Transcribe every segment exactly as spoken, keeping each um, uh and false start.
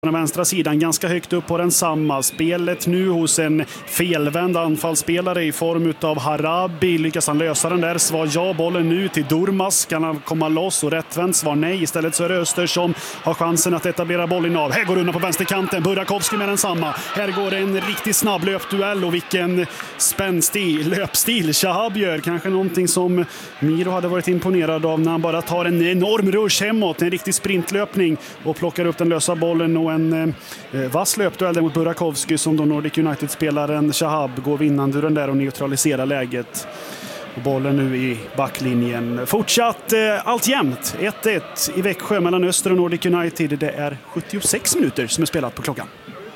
den vänstra sidan ganska högt upp på den samma. Spelet nu hos en felvänd anfallsspelare i form av Harabi. Lyckas han lösa den där? Svar ja. Bollen nu till Durmaz. Kan han komma loss och rättvänd? Svar nej. Istället så är det Öster som har chansen att etablera bollen av. Här går undan på vänsterkanten. Burakovsky med den samma. Här går en riktigt snabb löpduell och vilken spänstig löpstil Shahab gör. Kanske någonting som Miro hade varit imponerad av när han bara tar en enorm rush hemåt. En riktig sprintlöpning och plockar upp den lösa bollen och en eh, vass löpduell mot Burakovsky som då Nordic United-spelaren Shahab går vinnande ur den där och neutraliserar läget. Och bollen nu i backlinjen. Fortsatt eh, allt jämnt. ett ett i Växjö mellan Öster och Nordic United. Det är sjuttiosex minuter som är spelat på klockan.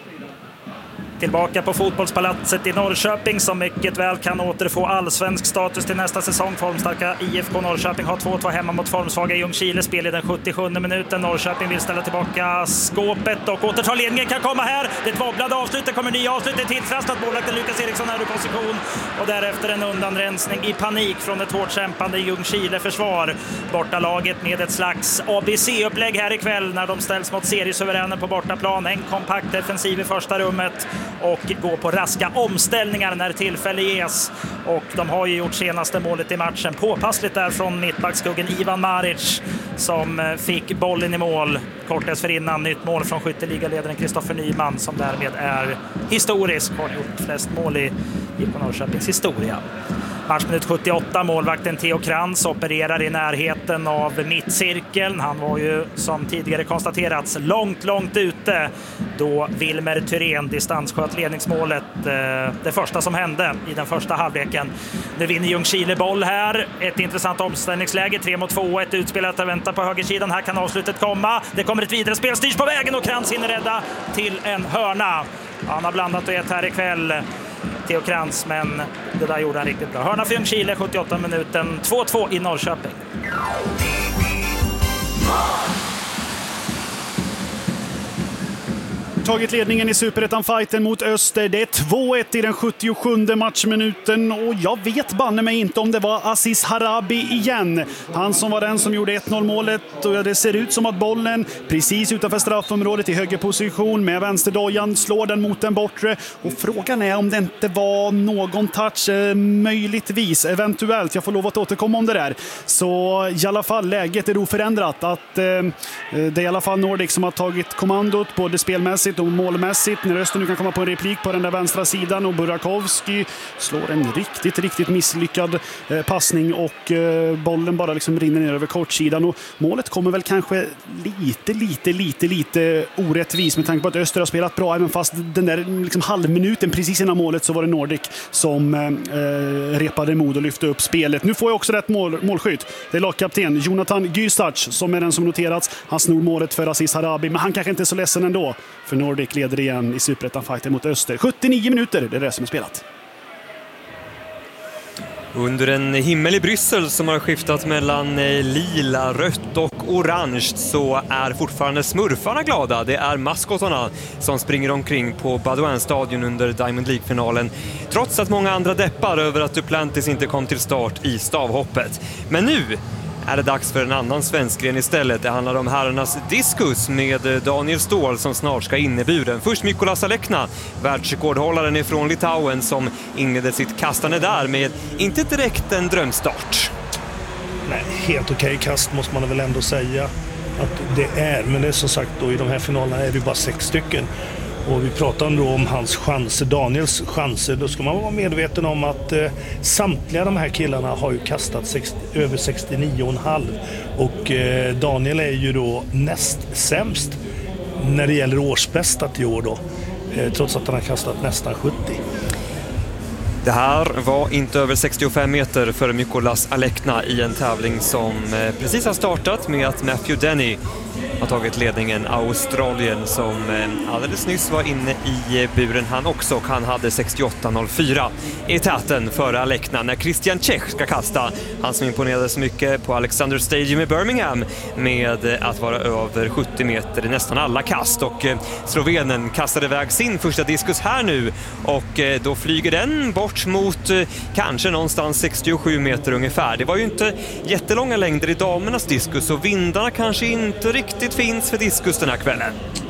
Tillbaka på fotbollspalatset i Norrköping som mycket väl kan återfå allsvensk status till nästa säsong. Formstarka I F K Norrköping har två två hemma mot formsvaga Ljungskile. Spel i den sjuttiosjunde minuten. Norrköping vill ställa tillbaka skåpet och återta ledningen. Kan komma här. Det är ett wobblade avslut. Det kommer nya avslut. Det är tilltrastat. Målvakten Lukas Eriksson är i position. Och därefter en undanrensning i panik från ett hårt kämpande Ljungskile-försvar. Bortalaget med ett slags A B C-upplägg här ikväll när de ställs mot seriesuveränen på bortaplan. En kompakt defensiv i första rummet och gå på raska omställningar när tillfälle ges. Och de har ju gjort senaste målet i matchen. Påpassligt där från mittbackskuggen Ivan Maric som fick bollen i mål kort dessförinnan. Nytt mål från skytteligaledaren Kristoffer Nyman som därmed är historisk. Har gjort flest mål i I F K Norrköpings historia. Matchminut sjuttioåtta, målvakten Theo Krantz opererar i närheten av mittcirkeln. Han var ju som tidigare konstaterats långt, långt ute då Wilmer Thyrén distanssköt ledningsmålet. Det första som hände i den första halvleken. Nu vinner Ljungskile boll här. Ett intressant omställningsläge, tre mot två. Ett utspelat att vänta på högersidan. Här kan avslutet komma. Det kommer ett vidare spel, styrs på vägen och Krantz hinner rädda till en hörna. Han har blandat och ett här ikväll. Theo Krantz, men det där gjorde han riktigt bra. Hörna för Ljungskile, sjuttioåtta minuten, två två i Norrköping. Tagit ledningen i Superettan-fighten mot Öster. Det är två ett i den sjuttiosjunde matchminuten och jag vet banne mig inte om det var Aziz Harabi igen. Han som var den som gjorde ett noll målet och det ser ut som att bollen precis utanför straffområdet i högerposition med vänsterdojan slår den mot den bortre och frågan är om det inte var någon touch, möjligtvis, eventuellt. Jag får lov att återkomma om det där. Så i alla fall läget är oförändrat att eh, det är i alla fall Nordic som har tagit kommandot både spelmässigt och målmässigt när Öster nu kan komma på en replik på den där vänstra sidan och Burakovsky slår en riktigt, riktigt misslyckad eh, passning och eh, bollen bara liksom rinner ner över kortsidan och målet kommer väl kanske lite, lite, lite, lite orättvis med tanke på att Öster har spelat bra även fast den där liksom halvminuten precis innan målet så var det Nordic som eh, repade mod och lyfte upp spelet. Nu får jag också rätt mål, målskytt. Det är lagkapten Jonathan Gystac som är den som noterats. Han snor målet för Aziz Harabi men han kanske inte är så ledsen ändå. För Nordic leder igen i Superettan-fighten mot Öster. sjuttionio minuter, det är det som är spelat. Under en himmel i Bryssel som har skiftat mellan lila, rött och orange så är fortfarande smurfarna glada. Det är maskotarna som springer omkring på Baudouin-stadion under Diamond League-finalen. Trots att många andra deppar över att Duplantis inte kom till start i stavhoppet. Men nu är det dags för en annan svensk gren istället. Det handlar om herrarnas diskus med Daniel Ståhl som snart ska in i buren. Först Mykolas Alekna, världsrekordhållaren ifrån Litauen som inledde sitt kastande där med inte direkt en drömstart. Nej, helt okej kast måste man väl ändå säga att det är. Men det är som sagt då i de här finalerna är det bara sex stycken. Och vi pratar då om hans chanser, Daniels chanser. Då ska man vara medveten om att eh, samtliga de här killarna har ju kastat sextio, över sextionio komma fem. Och eh, Daniel är ju då näst sämst när det gäller årsbästat i år då. Eh, trots att han har kastat nästan sjuttio. Det här var inte över sextiofem meter för Mykolas Alekna i en tävling som eh, precis har startat med att Matthew Denny har tagit ledningen. Australien som alldeles nyss var inne i buren han också, och han hade sextioåtta noll fyra i täten före Alekna när Christian Czech ska kasta. Han som imponerade så mycket på Alexander Stadium i Birmingham med att vara över sjuttio meter i nästan alla kast, och Slovenen kastade iväg sin första diskus här nu och då flyger den bort mot kanske någonstans sextiosju meter ungefär. Det var ju inte jättelånga längder i damernas diskus och vindarna kanske inte riktigt finns för diskus den här kvällen.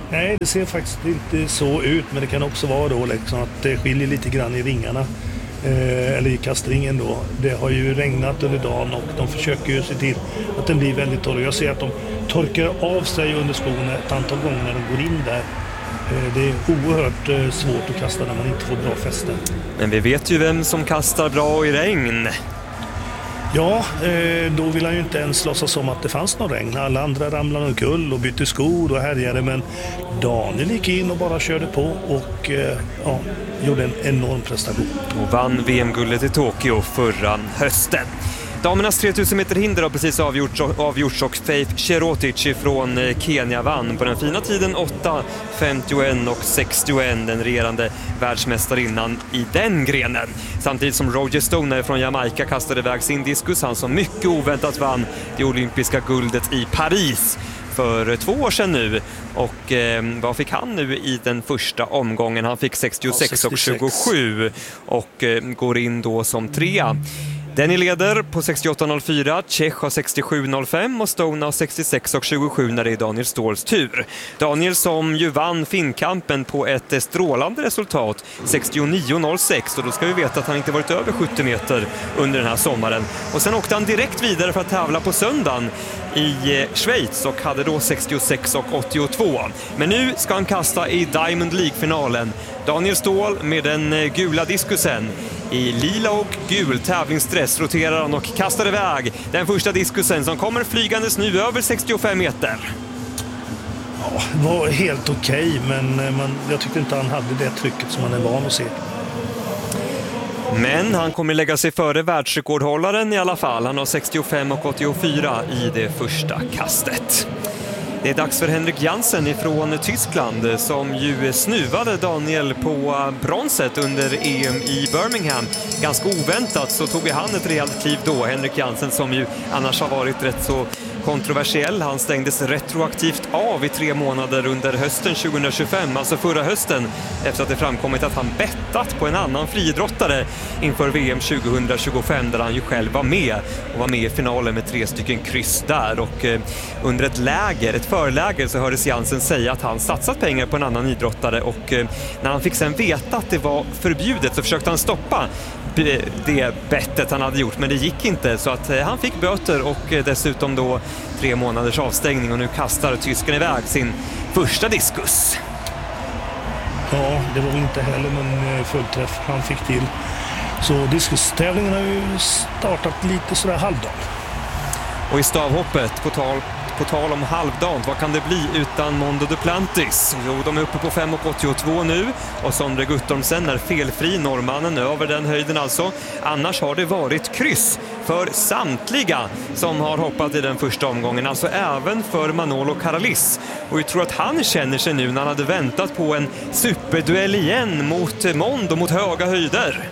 Nej, det ser faktiskt inte så ut, men det kan också vara då liksom att det skiljer lite grann i ringarna. Eh, eller i kastringen då. Det har ju regnat under dagen och de försöker ju se till att den blir väldigt torr. Jag ser att de torkar av sig under skorna ett antal gånger när de går in där. Eh, det är oerhört eh, svårt att kasta när man inte får bra fäste. Men vi vet ju vem som kastar bra i regn. Ja, eh, då vill han ju inte ens låtsas som att det fanns någon regn. Alla andra ramlade omkull och bytte skor och härjade, men Daniel gick in och bara körde på och eh, ja, gjorde en enorm prestation. Och vann V M-guldet i Tokyo förra hösten. Damernas tre tusen meter hinder har precis avgjorts, avgjorts och Faith Cherotic från Kenya vann på den fina tiden åtta femtioett och sextioett, den regerande världsmästarinnan i den grenen. Samtidigt som Roger Stoner från Jamaica kastade iväg sin diskus, han som mycket oväntat vann det olympiska guldet i Paris för två år sedan nu. Och eh, vad fick han nu i den första omgången? Han fick sextiosex och tjugosju och eh, går in då som trea. Denny leder på sextioåtta noll fyra, Czech har sextiosju noll fem och Stone har sextiosex och tjugosju när det är Daniel Ståhls tur. Daniel som ju vann Finnkampen på ett strålande resultat, sextionio noll sex, och då ska vi veta att han inte varit över sjuttio meter under den här sommaren. Och sen åkte han direkt vidare för att tävla på söndagen i Schweiz och hade då sextiosex och åttiotvå. Men nu ska han kasta i Diamond League-finalen. Daniel Ståhl med den gula diskusen. I lila och gul tävlingsdress roterar han och kastar iväg den första diskusen som kommer flygandes nu över sextiofem meter. Ja, det var helt okej, okay, men man, jag tyckte inte han hade det trycket som man är van att se. Men han kommer lägga sig före världsrekordhållaren i alla fall. Han har sextiofem och åttiofyra i det första kastet. Det är dags för Henrik Jansen från Tyskland som ju snuvade Daniel på bronset under E M i Birmingham. Ganska oväntat så tog han ett rejält kliv då. Henrik Jansen som ju annars har varit rätt så kontroversiell. Han stängdes retroaktivt av i tre månader under hösten tjugohundratjugofem, alltså förra hösten, efter att det framkommit att han bettat på en annan friidrottare inför V M tjugohundratjugofem där han ju själv var med och var med i finalen med tre stycken kryss där. Och eh, under ett läger, ett förläger, så hördes Jansen säga att han satsat pengar på en annan idrottare och eh, när han fick sen veta att det var förbjudet så försökte han stoppa det bettet han hade gjort, men det gick inte, så att han fick böter och dessutom då tre månaders avstängning, och nu kastar tysken iväg sin första diskus. Ja, det var inte heller någon fullträff han fick till. Så diskustävlingen har ju startat lite sådär halvdant. Och i stavhoppet, på tal På tal om halvdant, vad kan det bli utan Mondo Duplantis? Jo, de är uppe på fem och åttiotvå nu och Sondre Guttormsen är felfri, norrmannen över den höjden alltså. Annars har det varit kryss för samtliga som har hoppat i den första omgången, alltså även för Manolo Karalis. Och jag tror att han känner sig nu när han hade väntat på en superduell igen mot Mondo, mot höga höjder.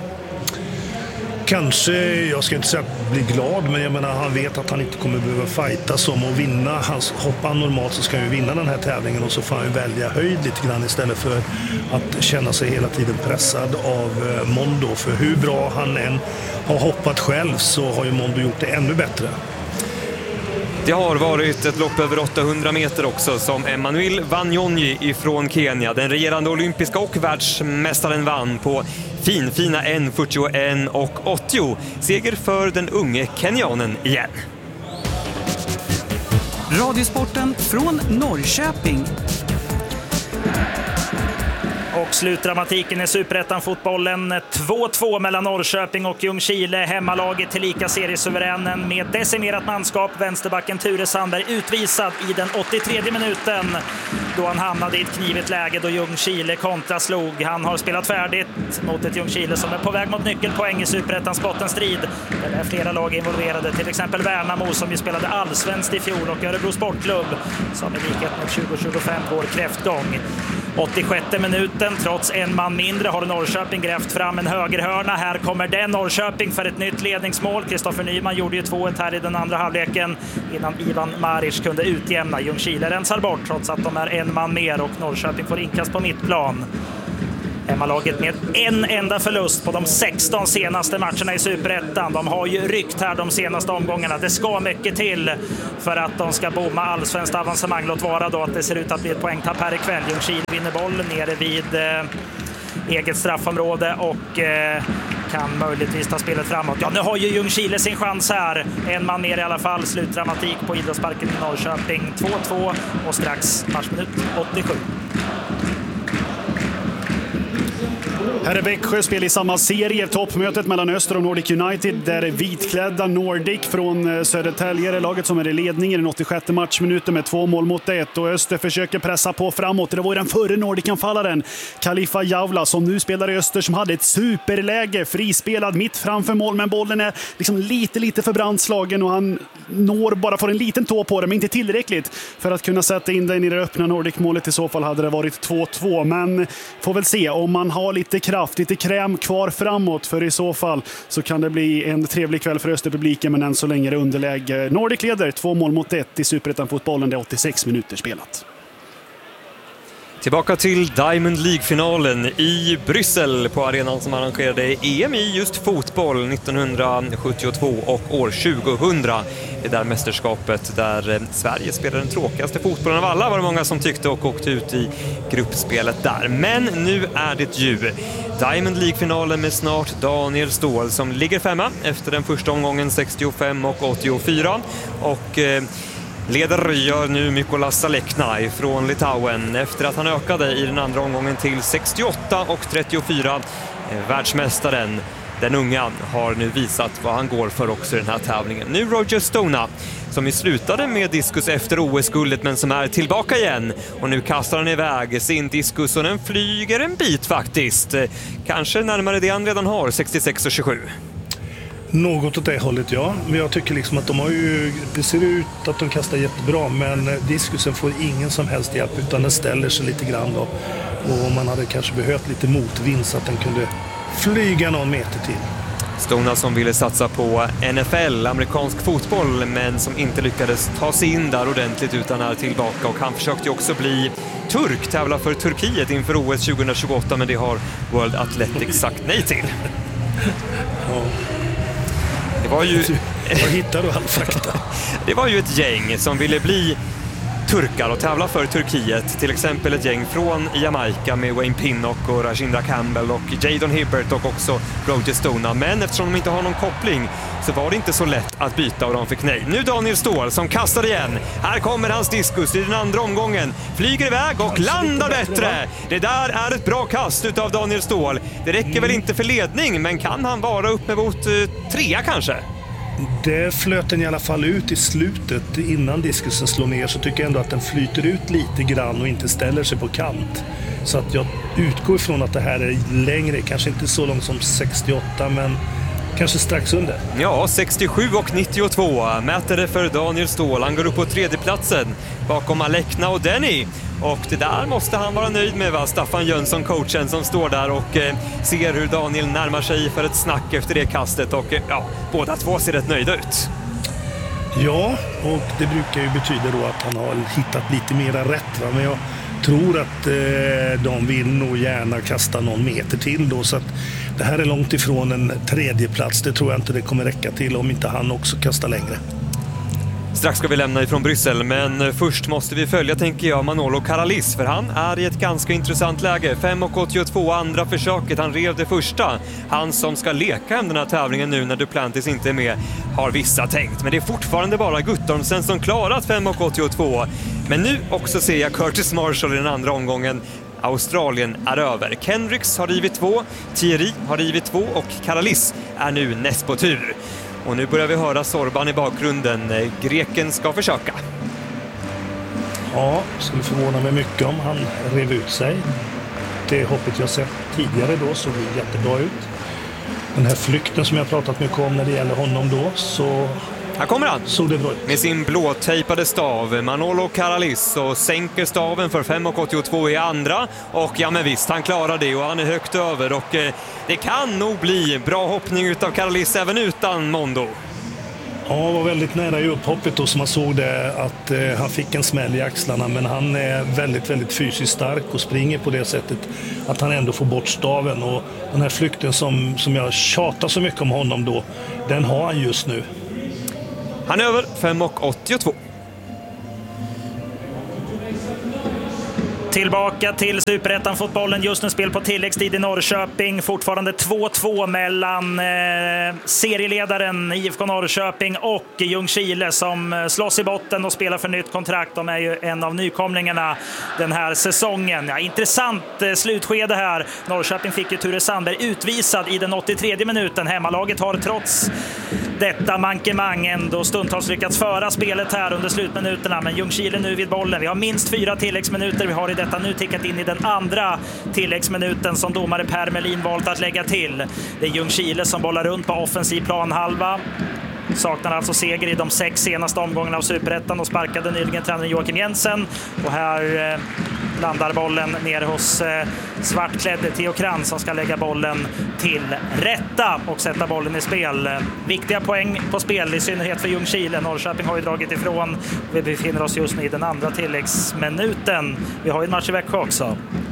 Kanske, jag ska inte säga att bli glad, men jag menar, han vet att han inte kommer behöva fighta som att vinna. Hans hoppar normalt så ska han ju vinna den här tävlingen och så får han ju välja höjd lite grann istället för att känna sig hela tiden pressad av Mondo. För hur bra han än har hoppat själv så har ju Mondo gjort det ännu bättre. Det har varit ett lopp över åttahundra meter också som Emmanuel Wanyonyi ifrån Kenya, den regerande olympiska och världsmästaren, vann på finfina en fyrtioett och åttio. Seger för den unge kenyanen igen. Radiosporten från Norrköping. Och slutdramatiken i Superettan-fotbollen. två två mellan Norrköping och Ljungskile. Hemmalaget tillika seriesuveränen med decimerat manskap. Vänsterbacken Ture Sandberg utvisad i den åttiotredje minuten då han hamnade i ett knivigt läge då Ljungskile kontraslog. Han har spelat färdigt mot ett Ljungskile som är på väg mot nyckelpoäng i Superettans bottenstrid. Det är flera lag involverade, till exempel Värnamo som ju spelade allsvenskt i fjol och Örebro Sportklubb som i likhet med tjugo tjugofem går kräftgång. åttiosjätte minuten, trots en man mindre, har Norrköping grävt fram en högerhörna. Här kommer den Norrköping för ett nytt ledningsmål. Kristoffer Nyman gjorde ju två ett här i den andra halvleken innan Ivan Maric kunde utjämna. Ljungskile rensar bort trots att de är en man mer och Norrköping får inkast på mittplan. Hemmalaget med en enda förlust på de sexton senaste matcherna i Superettan. De har ju ryckt här de senaste omgångarna. Det ska mycket till för att de ska bomma allsvenskt avancemang. Låt vara då att det ser ut att bli ett poängtapp här ikväll. Ljungskile vinner boll nere vid eh, eget straffområde och eh, kan möjligtvis ta spelet framåt. Ja, nu har ju Ljungskile sin chans här. En man mer i alla fall. Slutdramatik på Idrottsparken i Norrköping. två två och strax matchminut åttiosju. Här är Växjö spel i samma serie, toppmötet mellan Öster och Nordic United, där vitklädda Nordic från Södertälje är laget som är i ledning i den åttiosjätte matchminuten med två mål mot ett, och Öster försöker pressa på framåt. Det var den förre Nordic-anfallaren Khalifa Javla som nu spelar i Öster, som hade ett superläge, frispelad mitt framför mål, men bollen är liksom lite lite för brandslagen och han når bara får en liten tå på det, men inte tillräckligt för att kunna sätta in den i det öppna Nordic-målet. I så fall hade det varit två två, men får väl se om man har lite kraft, lite kräm kvar framåt, för i så fall så kan det bli en trevlig kväll för Österpubliken, men än så länge är det underläge. Nordic leder två mål mot ett i Superettan-fotbollen, det är åttiosex minuter spelat. Tillbaka till Diamond League-finalen i Bryssel på arenan som arrangerade E M i just fotboll nittonhundrasjuttiotvå och år tjugohundra. Det där mästerskapet där Sverige spelade den tråkigaste fotbollen av alla, var det många som tyckte, och åkte ut i gruppspelet där. Men nu är det ju Diamond League-finalen med snart Daniel Ståhl som ligger femma efter den första omgången sextiofem och åttiofyra, och eh, leder gör nu Mykolas Alekna från Litauen efter att han ökade i den andra omgången till sextioåtta och trettiofyra. Världsmästaren, den unga, har nu visat vad han går för också i den här tävlingen. Nu Roger Stona, som ju slutade med diskus efter O S-guldet men som är tillbaka igen. Och nu kastar han iväg sin diskus och den flyger en bit faktiskt. Kanske närmare det han redan har, sextiosex och tjugosju. Något åt det hållet, ja. Men jag tycker liksom att de har ju, det ser ut att de kastar jättebra, men diskusen får ingen som helst hjälp, utan den ställer sig lite grann då. Och man hade kanske behövt lite motvind så att den kunde flyga någon meter till. Stona som ville satsa på N F L, amerikansk fotboll, men som inte lyckades ta sig in där ordentligt utan är tillbaka. Och han försökte också bli turk, tävla för Turkiet inför O S tjugohundratjugoåtta, men det har World Athletics sagt nej till. Ja. Det var ju... Var hittar du all fakta? Det var ju ett gäng som ville bli turkar och tävla för Turkiet. Till exempel ett gäng från Jamaica med Wayne Pinnock och Rajindra Campbell och Jadon Hibbert och också Roger Stona. Men eftersom de inte har någon koppling så var det inte så lätt att byta och de fick nej. Nu Daniel Ståhl som kastar igen. Här kommer hans diskus i den andra omgången. Flyger iväg och landar bättre. Det där är ett bra kast utav Daniel Ståhl. Det räcker väl inte för ledning, men kan han vara upp mot uh, trea kanske? Det flöt den i alla fall ut i slutet innan diskusen slår ner, så tycker jag ändå att den flyter ut lite grann och inte ställer sig på kant. Så att jag utgår ifrån att det här är längre, kanske inte så långt som sextioåtta, men kanske strax under. Ja, sextiosju och nittiotvå mäter det för Daniel Ståhl. Han går upp på tredjeplatsen bakom Alekna och Denny. Och det där måste han vara nöjd med, va? Staffan Jönsson, coachen, som står där och eh, ser hur Daniel närmar sig för ett snack efter det kastet. Och eh, ja, båda två ser rätt nöjda ut. Ja, och det brukar ju betyda då att han har hittat lite mera rätt, va? Men jag tror att eh, de vill nog gärna kasta någon meter till då, så att det här är långt ifrån en tredje plats. Det tror jag inte det kommer räcka till om inte han också kastar längre. Strax ska vi lämna ifrån Bryssel, men först måste vi följa, tänker jag, Manolo Karalis, för han är i ett ganska intressant läge. fem och åttiotvå, andra försöket, han rev det första. Han som ska leka hem den här tävlingen nu när Duplantis inte är med, har vissa tänkt. Men det är fortfarande bara Guttormsen som klarat fem och åttiotvå. Men nu också ser jag Curtis Marshall i den andra omgången. Australien är över. Kendricks har rivit två, Thierry har rivit två och Karalis är nu näst på tur. Och nu börjar vi höra Sorban i bakgrunden. Greken ska försöka. Ja, skulle förvåna mig mycket om han rev ut sig. Det hoppet jag sett tidigare då såg jättebra ut. Den här flykten som jag pratat mycket om när det gäller honom då, så här kommer han såg det bra ut. Med sin blåtejpade stav, Manolo Karalis, och sänker staven för fem och åttiotvå i andra. Och ja, men visst, han klarar det och han är högt över. Och eh, det kan nog bli bra hoppning utav Karalis även utan Mondo. Ja, var väldigt nära i upphoppet då, så man såg det att eh, han fick en smäll i axlarna, men han är väldigt, väldigt fysiskt stark och springer på det sättet att han ändå får bort staven, och den här flykten som, som jag tjatar så mycket om honom då, den har han just nu. Han är över fem åttiotvå. Tillbaka till Superettan-fotbollen. Just nu spel på tilläggstid i Norrköping. Fortfarande två två mellan eh, serieledaren I F K Norrköping och Ljungskile som slåss i botten och spelar för nytt kontrakt. De är ju en av nykomlingarna den här säsongen. Ja, intressant eh, slutskede här. Norrköping fick ju Ture Sandberg utvisad i den åttiotredje minuten. Hemmalaget har trots detta mankemang ändå stundtals lyckats föra spelet här under slutminuterna, men Ljungskile nu vid bollen. Vi har minst fyra tilläggsminuter. Vi har i detta nu tickat in i den andra tilläggsminuten som domare Per Melin valt att lägga till. Det är Ljungskile som bollar runt på offensiv planhalva. Saknar alltså seger i de sex senaste omgångarna av Superettan och sparkade nyligen tränaren Joakim Jensen. Och här eh, landar bollen ner hos eh, svartklädde Theo Krantz som ska lägga bollen till rätta och sätta bollen i spel. Viktiga poäng på spel, i synnerhet för Ljungskile. Norrköping har ju dragit ifrån. Vi befinner oss just nu i den andra tilläggsminuten. Vi har ju en match i Växjö också.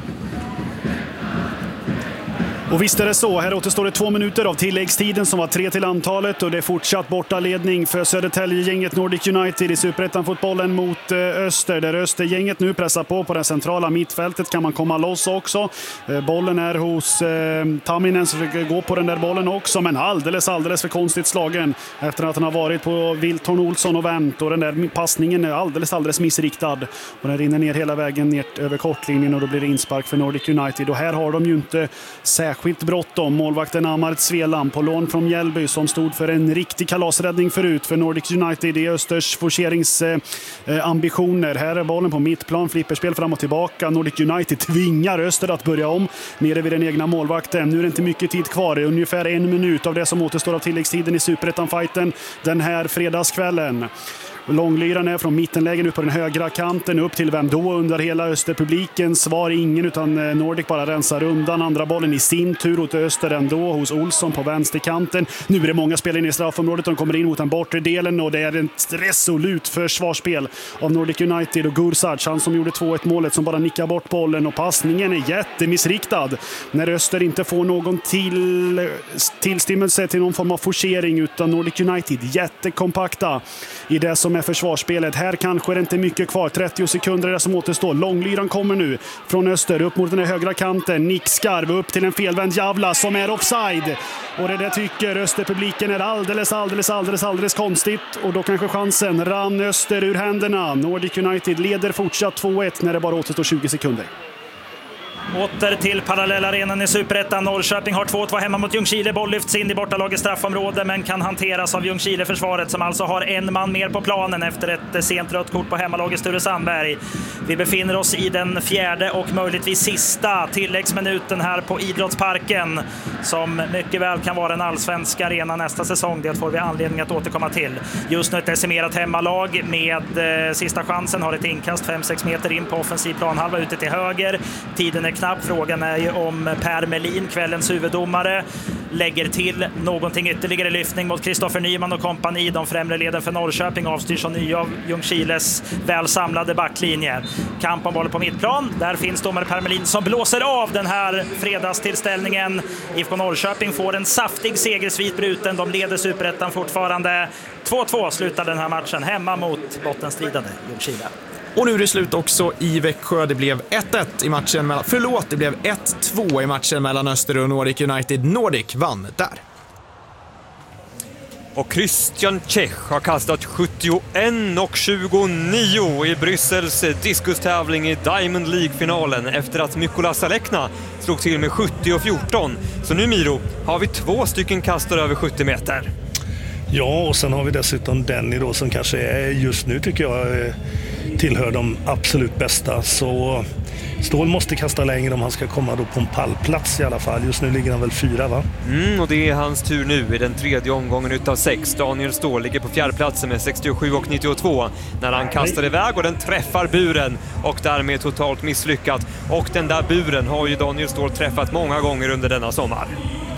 Och visst är det så, här återstår det två minuter av tilläggstiden som var tre till antalet, och det är fortsatt bortaledning för Södertälje-gänget Nordic United i Superettan-fotbollen mot eh, Öster, där Östergänget nu pressar på på det centrala mittfältet. Kan man komma loss också. Eh, bollen är hos eh, Tamminen som försöker gå på den där bollen också, men alldeles, alldeles för konstigt slagen efter att han har varit på Wilton Olsson och vänt, och den där passningen är alldeles, alldeles missriktad och den rinner ner hela vägen ner över kortlinjen, och då blir det inspark för Nordic United. Och här har de ju inte särskilt Särskilt bråttom. Målvakten Amart Svelam på lån från Mjällby som stod för en riktig kalasräddning förut för Nordic United i Östers forceringsambitioner. Eh, här är bollen på mittplan, flipperspel fram och tillbaka. Nordic United tvingar Öster att börja om nere vid den egna målvakten. Nu är det inte mycket tid kvar, ungefär en minut av det som återstår av tilläggstiden i Superettan-fighten den här fredagskvällen. Långlyran är från mittenlägen upp på den högra kanten, upp till vem då under hela Österpubliken. Svar ingen, utan Nordic bara rensar undan. Andra bollen i sin tur åt Öster ändå hos Olsson på vänsterkanten. Nu är det många spelare in i straffområdet, de kommer in mot den bortre delen, och det är ett resolut försvarsspel av Nordic United och Gursac, han som gjorde två ett målet, som bara nickar bort bollen, och passningen är jättemissriktad när Öster inte får någon till tillstymmelse till någon form av forcering, utan Nordic United jättekompakta i det som är försvarsspelet. Här kanske det inte mycket kvar, trettio sekunder är det som återstår. Långlyran kommer nu från Öster upp mot den här högra kanten. Nick Skarv upp till en felvänd Javla som är offside, och det där tycker Österpubliken är alldeles, alldeles, alldeles, alldeles konstigt, och då kanske chansen rann Öster ur händerna. Nordic United leder fortsatt två ett när det bara återstår tjugo sekunder. Åter till parallellarenan i Superettan. Norrköping har två två hemma mot Ljungskile. Boll lyfts in i bortalagets straffområde, men kan hanteras av Ljungskile-försvaret som alltså har en man mer på planen efter ett sent rött kort på hemmalagets Ture Sandberg. Vi befinner oss i den fjärde och möjligtvis sista tilläggsminuten här på Idrottsparken, som mycket väl kan vara en allsvensk arena nästa säsong. Det får vi anledning att återkomma till. Just nu ett decimerat hemmalag med eh, sista chansen, har ett inkast fem sex meter in på offensiv planhalva ute till höger. Tiden är knapp. Frågan är ju om Per Melin, kvällens huvuddomare, lägger till någonting ytterligare. Lyftning mot Kristoffer Nyman och kompani. De främre leden för Norrköping avstyrs och nya av Ljungskiles väl samlade backlinje. Kamp om bollen på mittplan. Där finns domare Per Melin som blåser av den här fredagstillställningen. I F K Norrköping får en saftig segersvit bruten. De leder Superettan fortfarande. två två slutar den här matchen hemma mot bottenstridande Ljungskile. Och nu är det slut också i Växjö. Det blev ett ett i matchen mellan... Förlåt, det blev ett två i matchen mellan Öster och Nordic United. Nordic vann där. Och Christian Czech har kastat sjuttioett och tjugonio i Bryssels diskustävling i Diamond League-finalen efter att Mykolas Alekna slog till med sjuttio och fjorton. Så nu, Miro, har vi två stycken kastare över sjuttio meter. Ja, och sen har vi dessutom Denny då, som kanske är, just nu tycker jag tillhör de absolut bästa. Så Ståhl måste kasta längre om han ska komma då på en pallplats i alla fall. Just nu ligger han väl fyra, va? Mm, och det är hans tur nu i den tredje omgången utav sex. Daniel Ståhl ligger på fjärdeplatsen med sextiosju och nittiotvå när han kastar iväg och den träffar buren och därmed totalt misslyckat. Och den där buren har ju Daniel Ståhl träffat många gånger under denna sommar.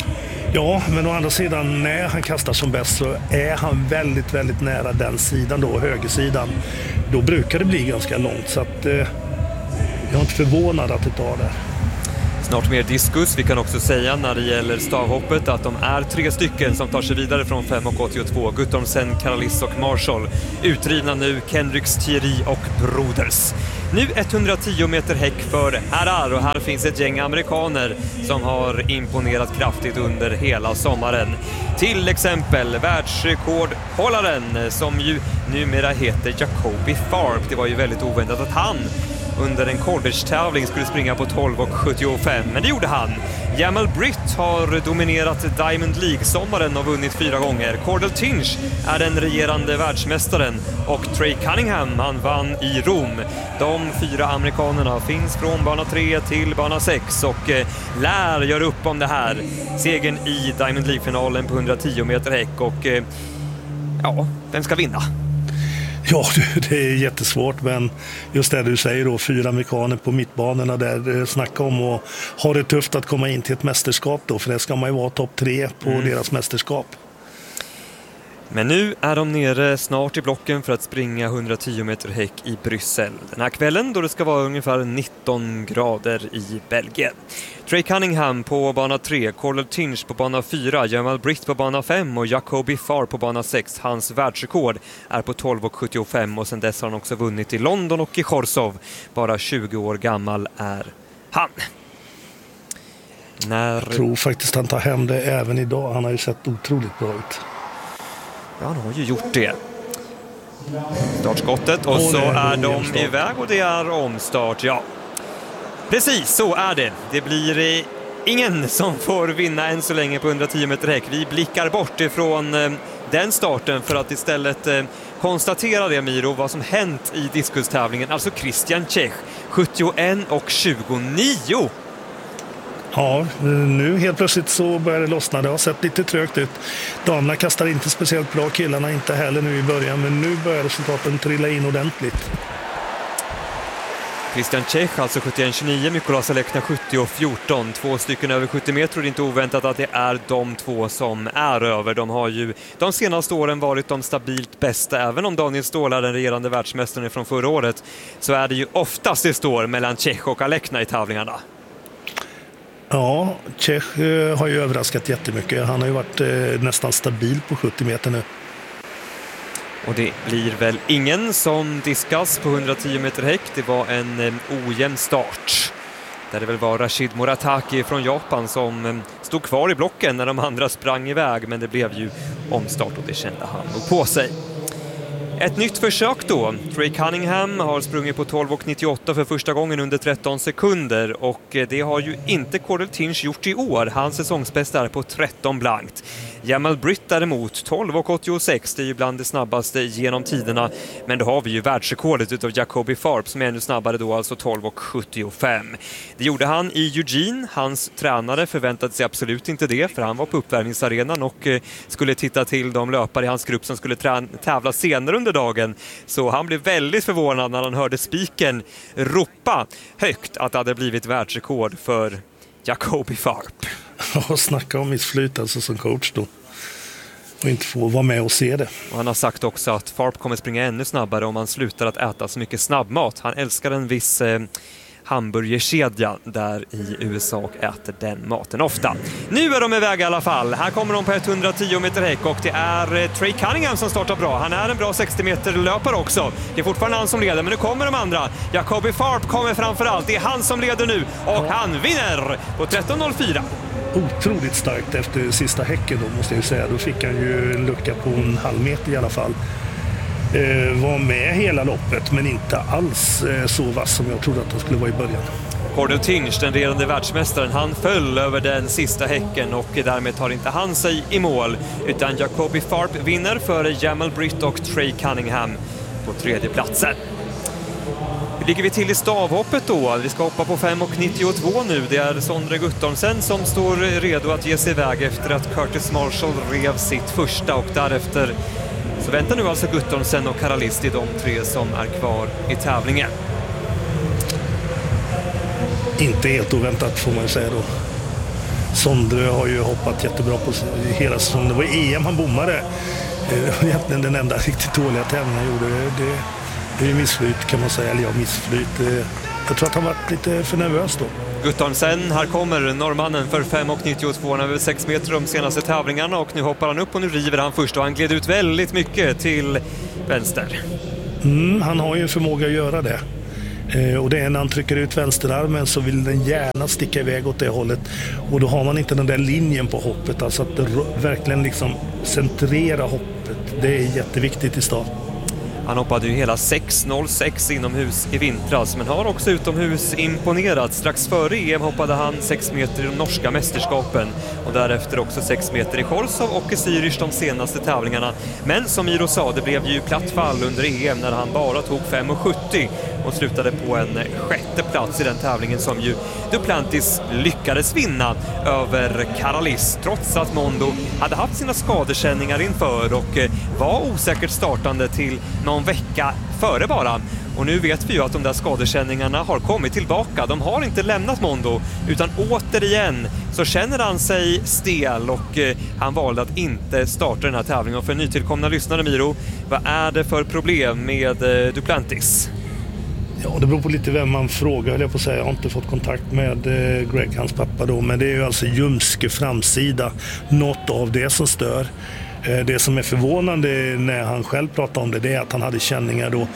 Ja, men å andra sidan när han kastar som bäst så är han väldigt, väldigt nära den sidan då, högersidan. Då brukar det bli ganska långt, så att eh, jag är inte förvånad att det tar det. Snart mer diskus. Vi kan också säga när det gäller stavhoppet att de är tre stycken som tar sig vidare från fem komma åttiotvå. Guttormsen, Karalis och Marshall. Utdrivna nu Kendricks, Thierry och Broders. Nu etthundratio meter häck för herrar, och här finns ett gäng amerikaner som har imponerat kraftigt under hela sommaren. Till exempel världsrekordhållaren som ju numera heter Jacoby Tharp. Det var ju väldigt oväntat att han under en college-tävling skulle springa på tolv komma sjuttiofem, men det gjorde han. Jamal Britt har dominerat Diamond League-sommaren och vunnit fyra gånger. Cordell Tinch är den regerande världsmästaren och Trey Cunningham, han vann i Rom. De fyra amerikanerna finns från bana tre till bana sex och eh, lär göra upp om det här. Segern i Diamond League-finalen på hundratio meter häck och eh, ja, vem ska vinna? Ja, det är jättesvårt, men just det du säger då, fyra amerikaner på mittbanorna där, snacka om och ha det tufft att komma in till ett mästerskap då, för det ska man ju vara topp tre på mm. deras mästerskap. Men nu är de nere snart i blocken för att springa hundratio meter häck i Bryssel den här kvällen, då det ska vara ungefär nitton grader i Belgien. Trey Cunningham på bana tre, Cordell Tinch på bana fyra, Jamal Britt på bana fem och Jacoby Tharp på bana sex. Hans världsrekord är på tolv komma sjuttiofem och sen dess har han också vunnit i London och i Chorzów. Bara tjugo år gammal är han. När... Jag tror faktiskt han tar hem det även idag. Han har ju sett otroligt bra ut. Ja, han har ju gjort det. Startskottet och så är de iväg och det är omstart, ja. Precis, så är det. Det blir ingen som får vinna än så länge på hundratio meter häck. Vi blickar bort ifrån den starten för att istället konstatera det, Miro, vad som hänt i diskustävlingen. Alltså Christian Čech, sjuttioett och tjugonio. Ja, nu helt plötsligt så börjar det lossna. Det har sett lite trögt ut. Damerna kastar inte speciellt bra, killarna inte heller nu i början, men nu börjar resultaten trilla in ordentligt. Christian Čech, alltså sjuttioett tjugonio, Mykolas Alekna sjuttio fjorton. Två stycken över sjuttio meter, och det är inte oväntat att det är de två som är över. De har ju de senaste åren varit de stabilt bästa. Även om Daniel Ståhl är den regerande världsmästaren från förra året, så är det ju oftast det står mellan Čech och Alekna i tävlingarna. Ja, Čech har ju överraskat jättemycket. Han har ju varit eh, nästan stabil på sjuttio meter nu. Och det blir väl ingen som diskas på hundratio meter häck. Det var en eh, ojämn start. Där det väl var Rashid Murataki från Japan som eh, stod kvar i blocken när de andra sprang iväg. Men det blev ju omstart och det kände han nog på sig. Ett nytt försök då. Trey Cunningham har sprungit på tolv komma nittioåtta för första gången under tretton sekunder, och det har ju inte Cordell Tinch gjort i år. Hans säsongsbästa är på tretton blankt. Jamal Britt däremot tolv komma åttiosex, det är ju bland det snabbaste genom tiderna, men då har vi ju världsrekordet utav Jacoby Tharp som är ännu snabbare då, alltså tolv komma sjuttiofem. Det gjorde han i Eugene. Hans tränare förväntade sig absolut inte det, för han var på uppvärmningsarenan och skulle titta till de löpare i hans grupp som skulle tävla senare under dagen. Så han blev väldigt förvånad när han hörde spiken ropa högt att det hade blivit världsrekord för Jacoby Tharp. Ja, snacka om missflytelse som coach då. Och inte få vara med och se det. Och han har sagt också att Tharp kommer springa ännu snabbare om han slutar att äta så mycket snabbmat. Han älskar en viss eh, hamburgerkedja där i U S A och äter den maten ofta. Nu är de iväg i alla fall. Här kommer de på etthundratio meter häck och det är eh, Trey Cunningham som startar bra. Han är en bra sextio meter löpare också. Det är fortfarande han som leder, men nu kommer de andra. Jacoby Tharp kommer framförallt. Det är han som leder nu och han vinner på tretton noll fyra. Otroligt starkt efter sista häcken då, måste jag säga. Då fick han ju en lucka på en halv meter i alla fall. Eh, var med hela loppet, men inte alls eh, så vass som jag trodde att han skulle vara i början. Cordell Tinch, den regerande världsmästaren, han föll över den sista häcken och därmed tar inte han sig i mål, utan Jacoby Tharp vinner före Jamal Britt och Trey Cunningham på tredje platsen. Hur ligger vi till i stavhoppet då? Vi ska hoppa på fem komma nittiotvå nu. Det är Sondre Guttormsen som står redo att ge sig iväg efter att Curtis Marshall rev sitt första, och därefter så väntar nu alltså Guttormsen och Karalis, de tre som är kvar i tävlingen. Inte helt oväntat får man säga då. Sondre har ju hoppat jättebra på hela säsongen. Det var E M han bommade. Egentligen den enda riktigt dåliga tävlingen han gjorde. Det, det är ju missflyt kan man säga, eller ja, missflyt. Jag tror att han var lite för nervös då. Guttormsen, här kommer norrmannen för fem komma nittiotvå. Han har över sex meter de senaste tävlingarna och nu hoppar han upp och nu river han först och han gled ut väldigt mycket till vänster. Mm, han har ju en förmåga att göra det. Eh, och det är när han trycker ut vänsterarmen så vill den gärna sticka iväg åt det hållet. Och då har man inte den där linjen på hoppet, alltså att det verkligen liksom centrera hoppet. Det är jätteviktigt i start. Han hoppade ju hela sex noll sex inomhus i vintras men har också utomhus imponerat. Strax före E M hoppade han sex meter i de norska mästerskapen och därefter också sex meter i Chorzów och i Zürich de senaste tävlingarna. Men som Miro sa, det blev ju platt fall under E M när han bara tog fem komma sjuttio och slutade på en sjätte plats i den tävlingen som ju Duplantis lyckades vinna över Karalis trots att Mondo hade haft sina skadekänningar inför och var osäkert startande till någon vecka före bara. Och nu vet vi ju att de där skadekänningarna har kommit tillbaka. De har inte lämnat Mondo utan återigen så känner han sig stel och eh, han valde att inte starta den här tävlingen. Och för nytillkomna lyssnare, Miro, vad är det för problem med eh, Duplantis? Ja, det beror på lite vem man frågar, höll jag på att säga. Jag har inte fått kontakt med eh, Greg, hans pappa då, men det är ju alltså ljumske framsida. Något av det som stör. Eh, det som är förvånande när han själv pratar om det, det är att han hade känningar då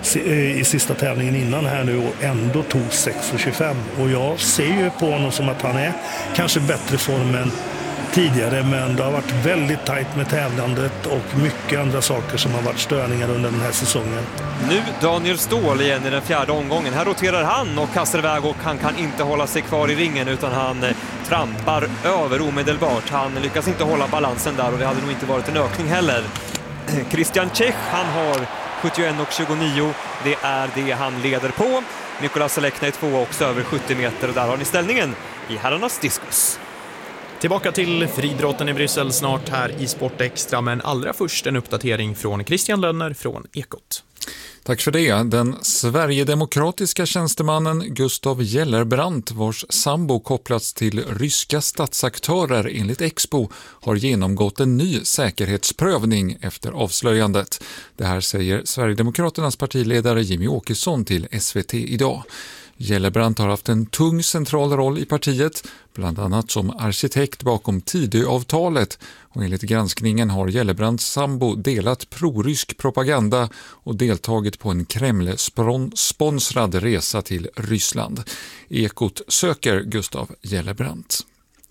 i sista tävlingen innan här nu och ändå tog sex komma tjugofem. Och jag ser ju på honom som att han är kanske bättre form än tidigare, men det har varit väldigt tajt med tävlandet och mycket andra saker som har varit störningar under den här säsongen. Nu Daniel Ståhl igen i den fjärde omgången. Här roterar han och kastar iväg och han kan inte hålla sig kvar i ringen utan han trampar över omedelbart. Han lyckas inte hålla balansen där och det hade nog inte varit en ökning heller. Christian Čech, han har sjuttioen komma tjugonio. Det är det han leder på. Mikolas Alekna är två också över sjuttio meter och där har ni ställningen i herrarnas diskus. Tillbaka till friidrotten i Bryssel snart här i Sport Extra, men allra först en uppdatering från Christian Lönner från Ekot. Tack för det. Den sverigedemokratiska tjänstemannen Gustav Gellerbrandt, vars sambo kopplats till ryska statsaktörer enligt Expo, har genomgått en ny säkerhetsprövning efter avslöjandet. Det här säger Sverigedemokraternas partiledare Jimmy Åkesson till S V T idag. Gellerbrandt har haft en tung central roll i partiet, bland annat som arkitekt bakom Tidöavtalet, och enligt granskningen har Gellerbrandts sambo delat prorysk propaganda och deltagit på en Kreml-sponsrad resa till Ryssland. Ekot söker Gustav Gellerbrandt.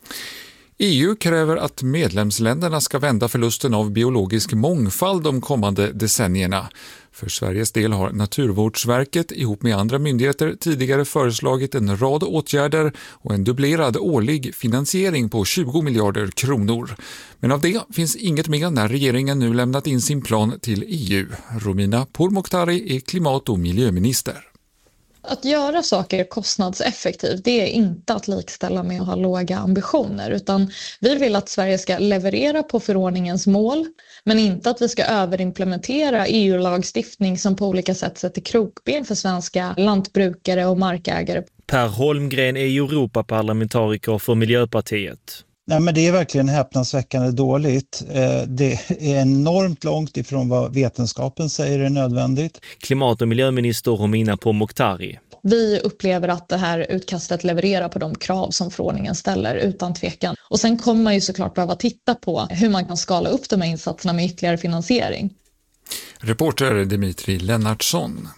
E U kräver att medlemsländerna ska vända förlusten av biologisk mångfald de kommande decennierna. För Sveriges del har Naturvårdsverket ihop med andra myndigheter tidigare föreslagit en rad åtgärder och en dubblerad årlig finansiering på tjugo miljarder kronor. Men av det finns inget med när regeringen nu lämnat in sin plan till E U. Romina Pourmokhtari är klimat- och miljöminister. Att göra saker kostnadseffektivt, det är inte att likställa med att ha låga ambitioner, utan vi vill att Sverige ska leverera på förordningens mål, men inte att vi ska överimplementera E U-lagstiftning som på olika sätt sätter krokben för svenska lantbrukare och markägare. Per Holmgren är Europaparlamentariker för Miljöpartiet. Nej, men det är verkligen häpnadsväckande dåligt. Det är enormt långt ifrån vad vetenskapen säger är nödvändigt. Klimat- och miljöminister Romina Pourmokhtari. Vi upplever att det här utkastet levererar på de krav som förordningen ställer utan tvekan. Och sen kommer man ju såklart behöva titta på hur man kan skala upp de här insatserna med ytterligare finansiering. Reporter Dimitri Lennartsson.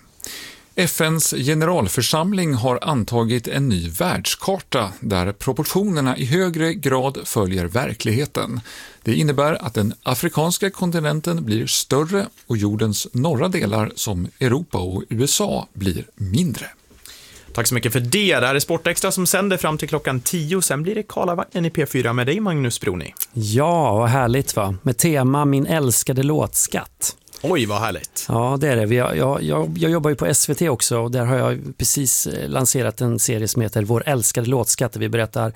F N:s generalförsamling har antagit en ny världskarta där proportionerna i högre grad följer verkligheten. Det innebär att den afrikanska kontinenten blir större och jordens norra delar som Europa och U S A blir mindre. Tack så mycket för det. Det här är Sport Extra som sänder fram till klockan tio. Sen blir det Karlavagnen i P fyra med dig, Magnus Broni. Ja, vad härligt va. Med tema Min älskade låtskatt. Oj, vad härligt. Ja, det är det. Jag, jag, jag, jag jobbar ju på S V T också och där har jag precis lanserat en serie som heter Vår älskade låtskatt. Vi berättar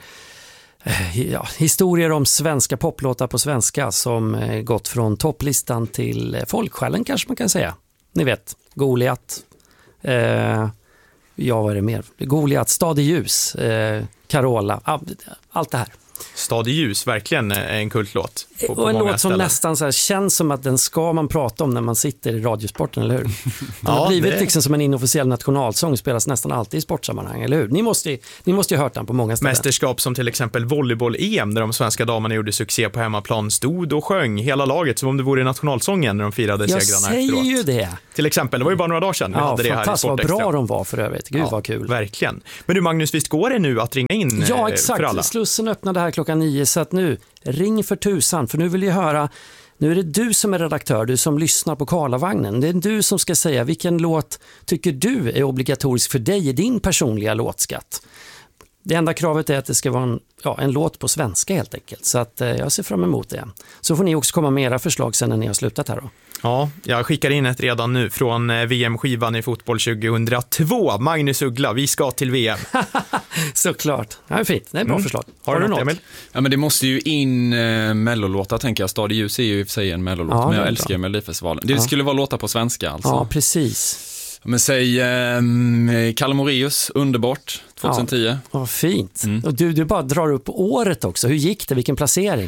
eh, ja, historier om svenska poplåtar på svenska som eh, gått från topplistan till eh, folksjälen kanske man kan säga. Ni vet, Goliat, eh, ja vad är det mer? Goliat, Stad i ljus, eh, Carola, allt det här. Stad i ljus, verkligen en kultlåt. På, och på en låt som ställen. nästan så här, känns som att den ska man prata om när man sitter i Radiosporten, eller hur? Den ja, har blivit det... liksom som en inofficiell nationalsång, spelas nästan alltid i sportsammanhang, eller hur? Ni måste, ni måste ju ha hört den på många ställen. Mästerskap som till exempel volleyboll-E M, där de svenska damerna gjorde succé på hemmaplan, stod och sjöng hela laget som om det vore nationalsången när de firade Jag segrarna säger efteråt. ju det. Till exempel, det var ju bara några dagar sedan vi ja, hade det här i fantastiskt, vad Sportextra. bra de var för övrigt. Gud, ja, vad kul. Verkligen. Men du Magnus, visst går det nu att ringa in ja, för exakt. alla? Slussen öppnade här klockan nio, så att nu, ring för tusan, för nu vill jag höra, nu är det du som är redaktör, du som lyssnar på Karlavagnen. Det är du som ska säga vilken låt tycker du är obligatorisk för dig i din personliga låtskatt. Det enda kravet är att det ska vara en, ja, en låt på svenska helt enkelt. Så att, eh, jag ser fram emot det. Så får ni också komma med era förslag sen när ni har slutat här då. Ja, jag skickar in ett redan nu från V M-skivan i fotboll tjugohundratvå. Magnus Uggla, vi ska till V M. Såklart. Ja, det är fint. Det är ett bra mm. förslag. Har, Har du något, Emil? Ja, men det måste ju in eh, mellolåtar, tänker jag. Stad i ljus är ju i och för sig en mellolåt, ja, men jag älskar ju Melodifestivalen. Det ja. skulle vara låtar på svenska alltså. Ja, precis. Men säg eh, Kalle Moraeus, Underbart, tjugohundratio. Ja, vad fint. Mm. Och du, du bara drar upp året också. Hur gick det? Vilken placering?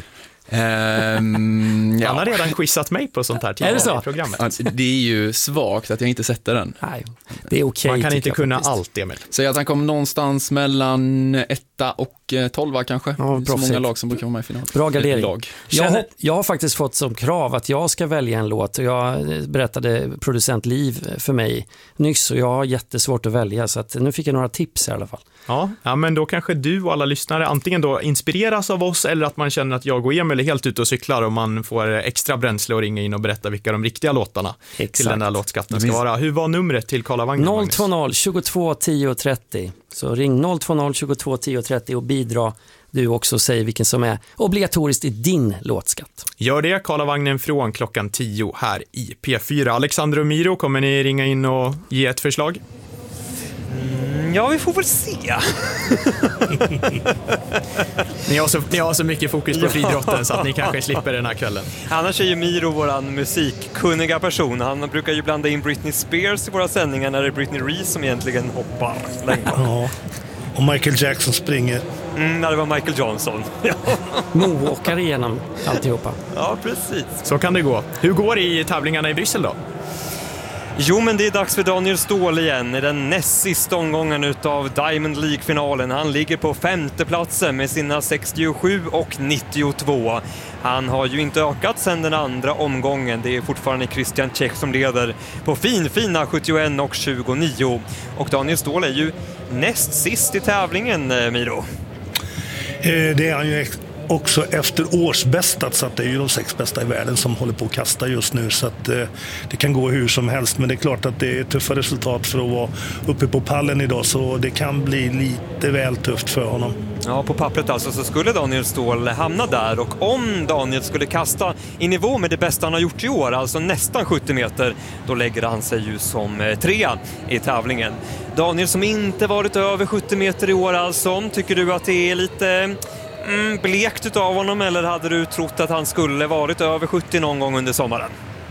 Um, ja. Han har redan quizat mig på sånt här är det så? I programmet. Alltså, det är ju svagt att jag inte sätter den. Nej, det är okej. Man kan inte kunna faktiskt. allt, Emil. Säg att han kom någonstans mellan etta och eh, tolva kanske. Ja, så många lag som brukar vara med i final. Bra gardering. Lag. Jag, har, jag har faktiskt fått som krav att jag ska välja en låt. Jag berättade producent Liv för mig nyss och jag har jättesvårt att välja, så att nu fick jag några tips i alla fall. Ja, ja, men då kanske du och alla lyssnare antingen då inspireras av oss eller att man känner att jag och Emil är helt ute och cyklar och man får extra bränsle och ringa in och berätta vilka de riktiga låtarna Exakt. till den där låtskatten ska vara. Hur var numret till Karlavagnen? noll två noll tjugotvå tio trettio. Så ring noll två noll tjugotvå tio trettio och bidra du också och säg vilken som är obligatoriskt i din låtskatt. Gör det, Karlavagnen från klockan tio här i P fyra. Alexander och Miro, kommer ni ringa in och ge ett förslag? Mm, ja, vi får väl se. ni, har så, ni har så mycket fokus på ja. friidrotten så att ni kanske slipper den här kvällen. Annars är ju Miro våran musikkunniga person. Han brukar ju blanda in Britney Spears i våra sändningar när det är Britney Reese som egentligen hoppar längre. Ja. Och Michael Jackson springer. Mm, när det var Michael Johnson. Moåkar igenom alltihopa. Ja, precis. Så kan det gå. Hur går det i tävlingarna i Bryssel då? Jo, men det är dags för Daniel Ståhl igen i den näst sista omgången utav Diamond League-finalen. Han ligger på femte platsen med sina sextiosju och nittiotvå. Han har ju inte ökat sedan den andra omgången. Det är fortfarande Christian Tjech som leder på fin, fina sjuttioett och tjugonio. Och Daniel Ståhl är ju näst sist i tävlingen, Miro. Det är han ju också efter årsbästat, så att det är ju de sex bästa i världen som håller på att kasta just nu, så att eh, det kan gå hur som helst, men det är klart att det är tuffa resultat för att vara uppe på pallen idag, så det kan bli lite väl tufft för honom. Ja, på pappret alltså så skulle Daniel Ståhl hamna där, och om Daniel skulle kasta i nivå med det bästa han har gjort i år, alltså nästan sjuttio meter, då lägger han sig ju som trea i tävlingen. Daniel som inte varit över sjuttio meter i år alltså, tycker du att det är lite Mm, blekt utav honom, eller hade du trott att han skulle varit över sjuttio någon gång under sommaren?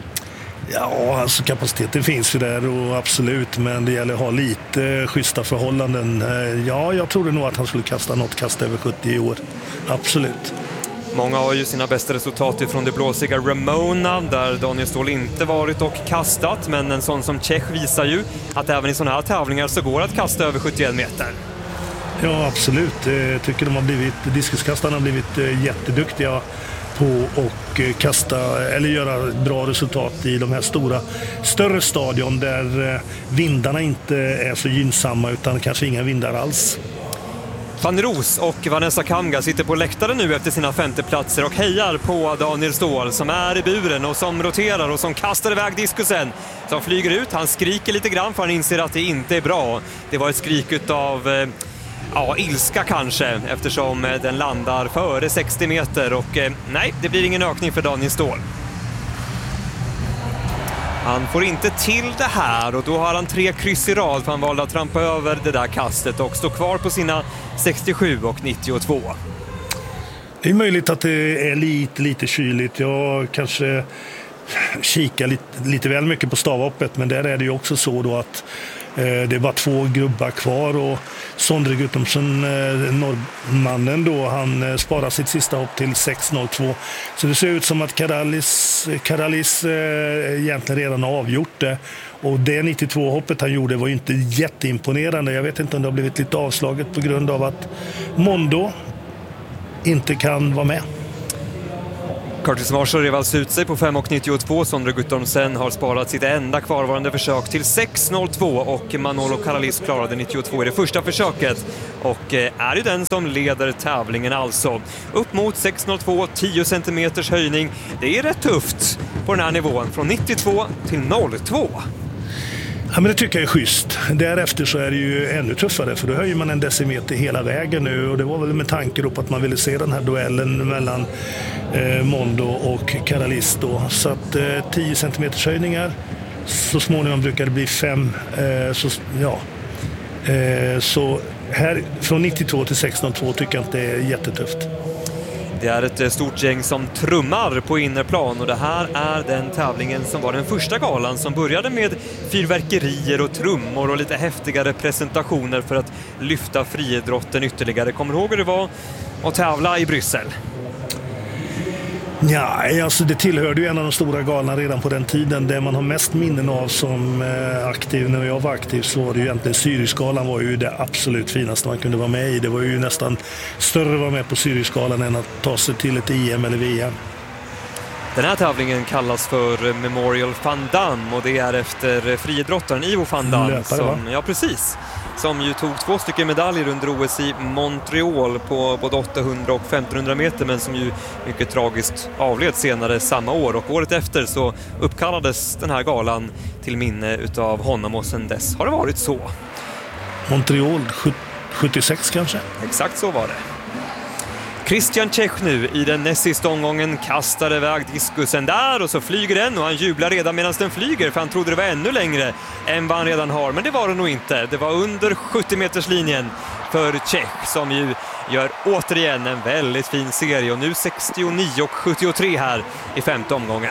Ja, alltså kapaciteten finns ju där och absolut, men det gäller att ha lite schyssta förhållanden. Ja, jag trodde nog att han skulle kasta något kast över sjuttio i år. Absolut. Många har ju sina bästa resultat från det blåsiga Ramona, där Daniel Ståhl inte varit och kastat, men en sån som Tjech visar ju att även i sådana här tävlingar så går det att kasta över sjuttioett meter. Ja, absolut. Jag tycker de har blivit, diskuskastarna har blivit jätteduktiga på att kasta eller göra bra resultat i de här stora, större stadion där vindarna inte är så gynnsamma, utan kanske inga vindar alls. Fanny Ros och Vanessa Kamga sitter på läktaren nu efter sina femteplatser och hejar på Daniel Ståhl som är i buren och som roterar och som kastar iväg diskusen, som flyger ut. Han skriker lite grann för han inser att det inte är bra. Det var ett skrik utav ja, ilska kanske, eftersom den landar före sextio meter och eh, nej, det blir ingen ökning för Daniel Ståhl. Han får inte till det här och då har han tre kryss i rad, för han valde att trampa över det där kastet och stå kvar på sina sextiosju och nittiotvå. Det är möjligt att det är lite, lite kyligt. Jag kanske kikar lite, lite väl mycket på stavhoppet, men där är det ju också så då att Det är bara två grubbar kvar och Sondre Guttormsen, norrmannen då, han sparar sitt sista hopp till sex noll två. Så det ser ut som att Karalis, Karalis egentligen redan har avgjort det. Och det nittiotvå-hoppet han gjorde var ju inte jätteimponerande. Jag vet inte om det har blivit lite avslaget på grund av att Mondo inte kan vara med. Curtis Marshall rev alltså ut sig på fem nittiotvå. Sondre Guttormsen har sparat sitt enda kvarvarande försök till sex noll två och Manolo Karalis klarade nittiotvå i det första försöket och är ju den som leder tävlingen alltså. Upp mot sex noll två, tio centimeters höjning. Det är rätt tufft på den här nivån från nittiotvå till noll två. Ja, men det tycker jag är schysst. Därefter så är det ju ännu tuffare för då höjer man en decimeter hela vägen nu och det var väl med tanke på att man ville se den här duellen mellan eh, Mondo och Karalis då. Så att eh, tio centimeters höjningar, så småningom brukar det bli fem. Eh, så, ja. eh, så här från nittiotvå till sex noll två tycker jag inte det är jättetufft. Det är ett stort gäng som trummar på innerplan och det här är den tävlingen som var den första galan som började med fyrverkerier och trummor och lite häftigare presentationer för att lyfta friidrotten ytterligare. Kommer du ihåg hur det var att tävla i Bryssel? Ja, alltså det tillhörde ju en av de stora galorna redan på den tiden. Det man har mest minnen av som eh, aktiv, när jag var aktiv, så var det ju egentligen Syrisgalan var ju det absolut finaste man kunde vara med i. Det var ju nästan större att vara med på Syrisgalan än att ta sig till ett I M eller V M. Den här tävlingen kallas för Memorial Van Damme och det är efter friidrottaren Ivo Van Damme. Löpare, som, va? ja, precis. Som ju tog två stycken medaljer under O S i Montreal på både åttahundra och femtonhundra meter, men som ju mycket tragiskt avled senare samma år. Och året efter så uppkallades den här galan till minne utav honom och sedan dess har det varit så. Montreal sjuttiosex kanske? Exakt så var det. Christian Čech nu i den näst sista omgången kastar iväg diskusen där och så flyger den och han jublar redan medan den flyger för han trodde det var ännu längre än vad han redan har, men det var det nog inte. Det var under sjuttio meters linjen för Čech som ju gör återigen en väldigt fin serie och nu sextionio och sjuttiotre här i femte omgången.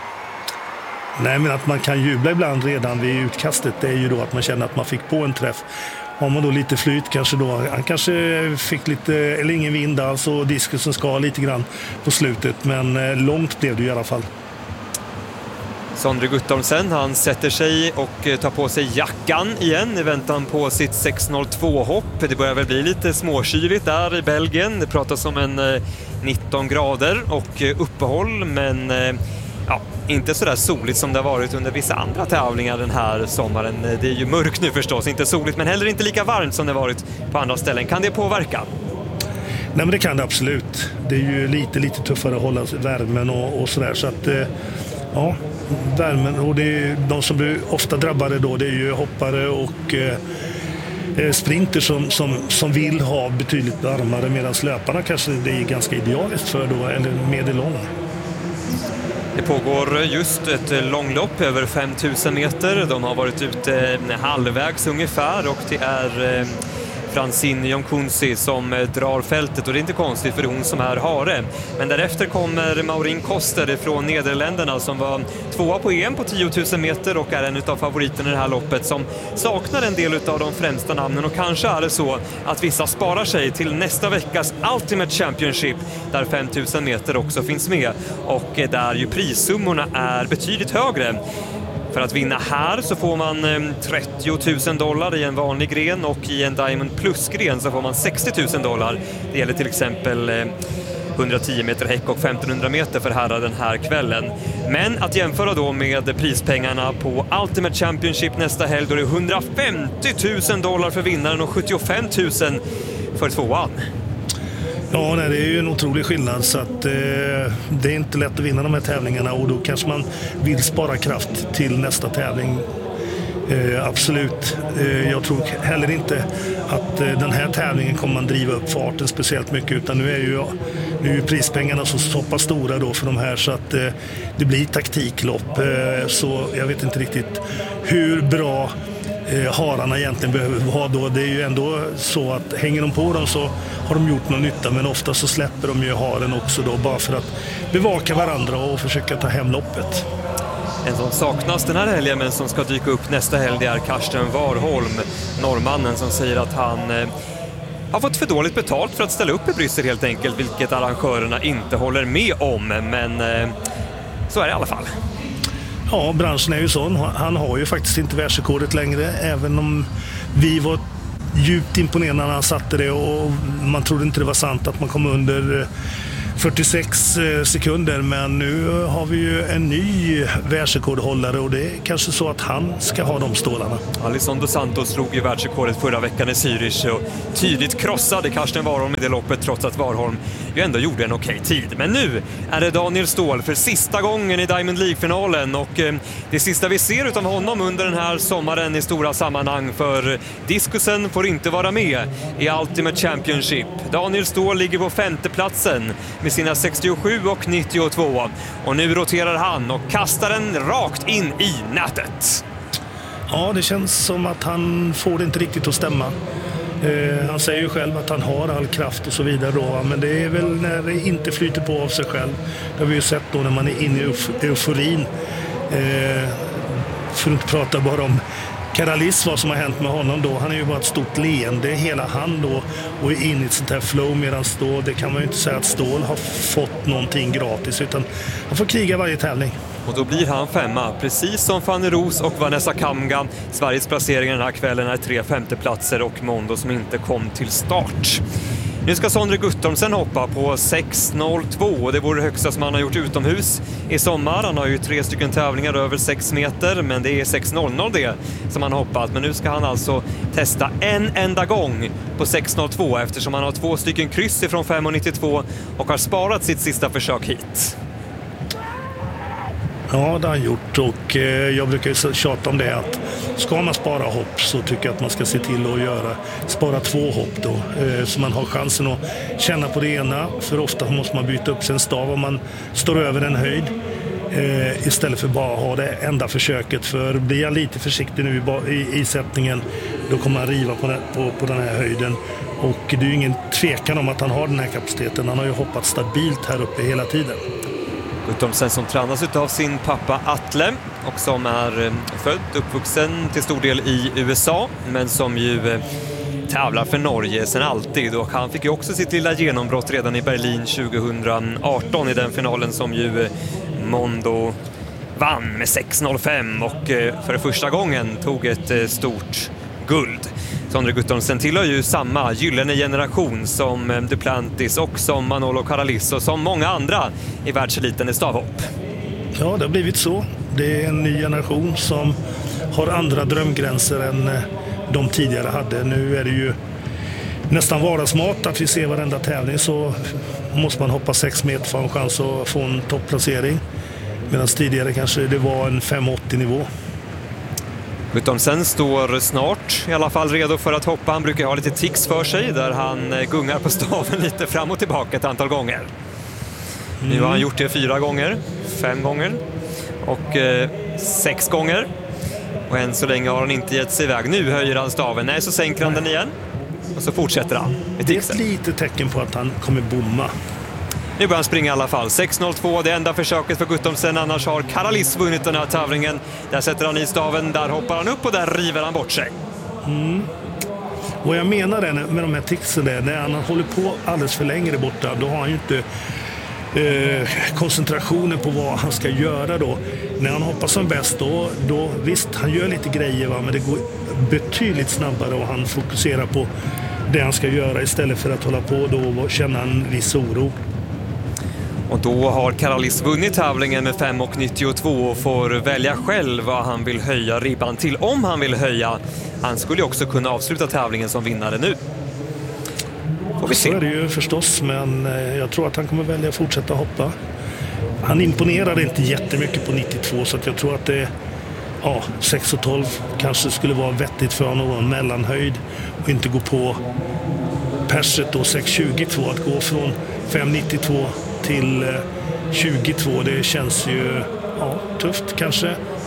Nej, men att man kan jubla ibland redan vid utkastet, det är ju då att man känner att man fick på en träff. Har man då lite flyt kanske då, han kanske fick lite, eller ingen vind alls och diskusen ska lite grann på slutet, men långt blev det i alla fall. Sondre Guttormsen, han sätter sig och tar på sig jackan igen i väntan på sitt sex noll två-hopp. Det börjar väl bli lite småkyligt där i Belgien. Det pratas om en nitton grader och uppehåll, men ja, inte så där soligt som det har varit under vissa andra tävlingar den här sommaren. Det är ju mörkt nu förstås, inte soligt, men heller inte lika varmt som det varit på andra ställen. Kan det påverka? Nej, men det kan det absolut. Det är ju lite, lite tuffare att hålla värmen och, och sådär. Så att, ja, värmen, och det är, de som blir ofta drabbade då, det är ju hoppare och eh, sprinter som, som, som vill ha betydligt varmare, medan löparna kanske det är ganska idealiskt för då, eller medellång. Det pågår just ett långlopp över fem tusen meter. De har varit ute halvvägs ungefär och det är Francine Jonkunzi som drar fältet och det är inte konstigt för det är hon som är hare. Men därefter kommer Maureen Koster från Nederländerna som var tvåa på E M på tio tusen meter och är en av favoriterna i det här loppet som saknar en del av de främsta namnen, och kanske är det så att vissa sparar sig till nästa veckas Ultimate Championship där fem tusen meter också finns med och där ju prissummorna är betydligt högre. För att vinna här så får man trettio tusen dollar i en vanlig gren och i en Diamond Plus-gren så får man sextio tusen dollar. Det gäller till exempel hundratio meter häck och femtonhundra meter för herrar den här kvällen. Men att jämföra då med prispengarna på Ultimate Championship nästa helg, då är det hundrafemtio tusen dollar för vinnaren och sjuttiofem tusen för tvåan. Ja, nej, det är ju en otrolig skillnad, så att eh, det är inte lätt att vinna de här tävlingarna och då kanske man vill spara kraft till nästa tävling. Eh, absolut. Eh, jag tror heller inte att eh, den här tävlingen kommer man driva upp farten speciellt mycket, utan nu är ju, nu är ju prispengarna så, så pass stora då för de här så att eh, det blir taktiklopp. Eh, så jag vet inte riktigt hur bra Eh, hararna egentligen behöver vara då. Det är ju ändå så att hänger de på dem så har de gjort någon nytta, men ofta så släpper de ju haren också då bara för att bevaka varandra och försöka ta hem loppet. En som saknas den här helgen men som ska dyka upp nästa helg är Karsten Warholm, norrmannen, som säger att han eh, har fått för dåligt betalt för att ställa upp i Bryssel helt enkelt, vilket arrangörerna inte håller med om, men eh, så är det i alla fall. Ja, branschen är ju sån. Han har ju faktiskt inte världsrekordet längre, även om vi var djupt imponerade när han satte det och man trodde inte det var sant att man kom under fyrtiosex sekunder, men nu har vi ju en ny världsrekordhållare och det är kanske så att han ska ha de stålarna. Alisson dos Santos slog ju världsrekordet förra veckan i Zürich och tydligt krossade Karsten Warholm i det loppet, trots att Warholm ju ändå gjorde en okej tid. Men nu är det Daniel Ståhl för sista gången i Diamond League-finalen och eh, det sista vi ser utav honom under den här sommaren i stora sammanhang, för diskusen får inte vara med i Ultimate Championship. Daniel Ståhl ligger på femteplatsen med sina sextiosju och nittiotvå. Och nu roterar han och kastar den rakt in i nätet. Ja, det känns som att han får det inte riktigt att stämma. Eh, han säger ju själv att han har all kraft och så vidare då, men det är väl när det inte flyter på av sig själv. Det har vi ju sett då när man är inne i euf- euforin. Eh, för att inte prata bara om Karalis, vad som har hänt med honom då. Han är ju bara ett stort leende hela han då och är inne i ett sånt här flow, medan Ståhl, det kan man ju inte säga att Ståhl har fått någonting gratis, utan han får kriga varje tävling. Och då blir han femma, precis som Fanny Roos och Vanessa Kamga. Sveriges placering den här kvällen är tre femteplatser och Mondo som inte kom till start. Nu ska Sondre Guttormsen hoppa på sex noll två. Det vore det högsta som han har gjort utomhus i sommar. Han har ju tre stycken tävlingar över sex meter, men det är sex noll noll det som han hoppat. Men nu ska han alltså testa en enda gång på sex noll två eftersom han har två stycken kryss ifrån fem nittiotvå och har sparat sitt sista försök hit. Ja, det har han gjort och eh, jag brukar ju tjata om det att ska man spara hopp så tycker jag att man ska se till att göra, spara två hopp då. Eh, så man har chansen att känna på det ena, för ofta måste man byta upp sin stav om man står över en höjd. Eh, istället för bara ha det enda försöket, för blir jag lite försiktig nu i, i, i sättningen då kommer han riva på den, på, på den här höjden. Och det är ju ingen tvekan om att han har den här kapaciteten. Han har ju hoppat stabilt här uppe hela tiden. Guttormsen som tränas av sin pappa Atle och som är född, uppvuxen till stor del i U S A, men som ju tävlar för Norge sedan alltid, och han fick ju också sitt lilla genombrott redan i Berlin tjugohundraarton i den finalen som ju Mondo vann med sex noll fem och för första gången tog ett stort guld. Sondre Guttormsen tillhör ju samma gyllene generation som Duplantis och som Manolo Karalis och som många andra i världseliten i stavhopp. Ja, det har blivit så. Det är en ny generation som har andra drömgränser än de tidigare hade. Nu är det ju nästan vardagsmat att vi ser varenda tävling, så måste man hoppa sex meter för en chans att få en topplacering. Medan tidigare kanske det var en fem åttio nivå. Guttormsen står snart i alla fall redo för att hoppa. Han brukar ha lite tics för sig där han gungar på staven lite fram och tillbaka ett antal gånger. Mm. Nu har han gjort det fyra gånger, fem gånger och eh, sex gånger. Och än så länge har han inte gett sig iväg. Nu höjer han staven, nej så sänker han den igen och så fortsätter han med ticsen. Det är ett litet tecken på att han kommer bomma. Nu börjar han springa i alla fall. sex noll två, det enda försöket för Guttormsen. Annars har Karalis vunnit den här tävlingen. Där sätter han i staven, där hoppar han upp och där river han bort sig. Mm. Och jag menar det med de här ticsen där, när han håller på alldeles för länge borta, då har han ju inte eh, koncentrationen på vad han ska göra då. När han hoppar som bäst då, då visst, han gör lite grejer va, men det går betydligt snabbare och han fokuserar på det han ska göra istället för att hålla på då och känna en viss oro. Och då har Karalis vunnit tävlingen med fem nittiotvå och får välja själv vad han vill höja ribban till, om han vill höja. Han skulle ju också kunna avsluta tävlingen som vinnare nu. Får vi se. Så är det ju förstås, men jag tror att han kommer välja att fortsätta hoppa. Han imponerade inte jättemycket på nittiotvå, så att jag tror att det ja, sex tolv kanske skulle vara vettigt för någon mellanhöjd och inte gå på perset och sex tjugotvå. Att gå från fem nittiotvå till tjugotvå, det känns ju ja, tufft. Kanske,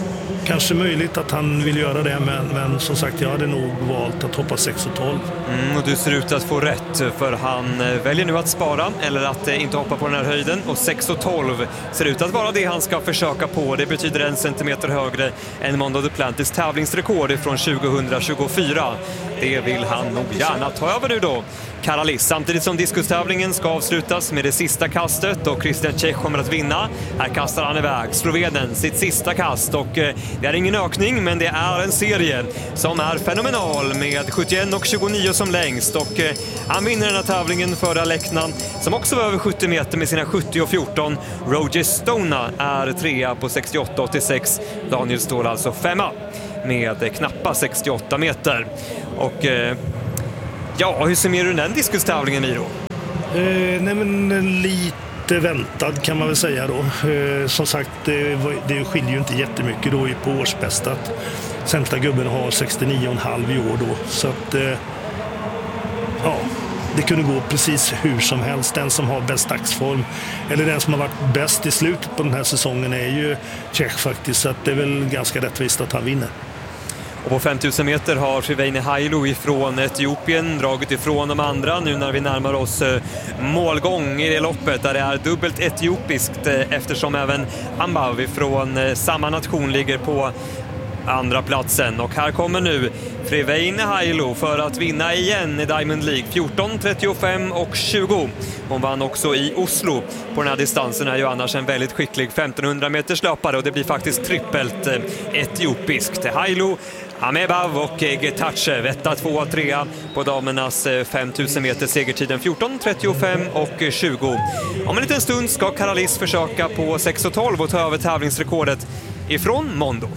kanske möjligt att han vill göra det, men, men som sagt, jag hade nog valt att hoppa sex och tolv. Mm, och du ser ut att få rätt, för han väljer nu att spara eller att inte hoppa på den här höjden, och sex och tolv ser ut att vara det han ska försöka på. Det betyder en centimeter högre än Mondo Duplantis tävlingsrekord från tjugohundratjugofyra. Det vill han nog gärna ta över nu då, Karalis, samtidigt som diskustävlingen ska avslutas med det sista kastet och Christian Čech kommer att vinna. Här kastar han iväg Slovenen sitt sista kast, och eh, det är ingen ökning, men det är en serie som är fenomenal med sjuttioett och tjugonio som längst, och eh, han vinner den här tävlingen för Alekna som också var över sjuttio meter med sina sjuttio och fjorton. Roger Stona är trea på sextioåtta åttiosex. Daniel står alltså femma med knappa sextioåtta meter. Och eh, ja, hur summerar du den diskustävlingen i då? Eh, nej men lite väntad kan man väl säga då. Eh, som sagt, det, det skiljer ju inte jättemycket då på årsbästat. Sämsta gubben har sextionio komma fem i år då. Så att eh, ja, det kunde gå precis hur som helst. Den som har bäst dagsform eller den som har varit bäst i slutet på den här säsongen är ju Čech faktiskt. Så att det är väl ganska rättvist att han vinner. Och på femtusen meter har Sriveini Hailu ifrån Etiopien dragit ifrån de andra nu när vi närmar oss målgång i det loppet där det är dubbelt etiopiskt, eftersom även Ambav ifrån samma nation ligger på andra platsen. Och här kommer nu Sriveini Hailu för att vinna igen i Diamond League. fjorton, trettiofem och tjugo. Hon vann också i Oslo. På den här distansen är ju annars en väldigt skicklig femtonhundra meters löpare, och det blir faktiskt trippelt etiopiskt. Hailu, Amebav och Getachev, etta, tvåa, trea på damernas femtusen meter segertiden fjorton, trettiofem och tjugo. Om en liten stund ska Karalis försöka på sex och tolv och ta över tävlingsrekordet ifrån Mondo.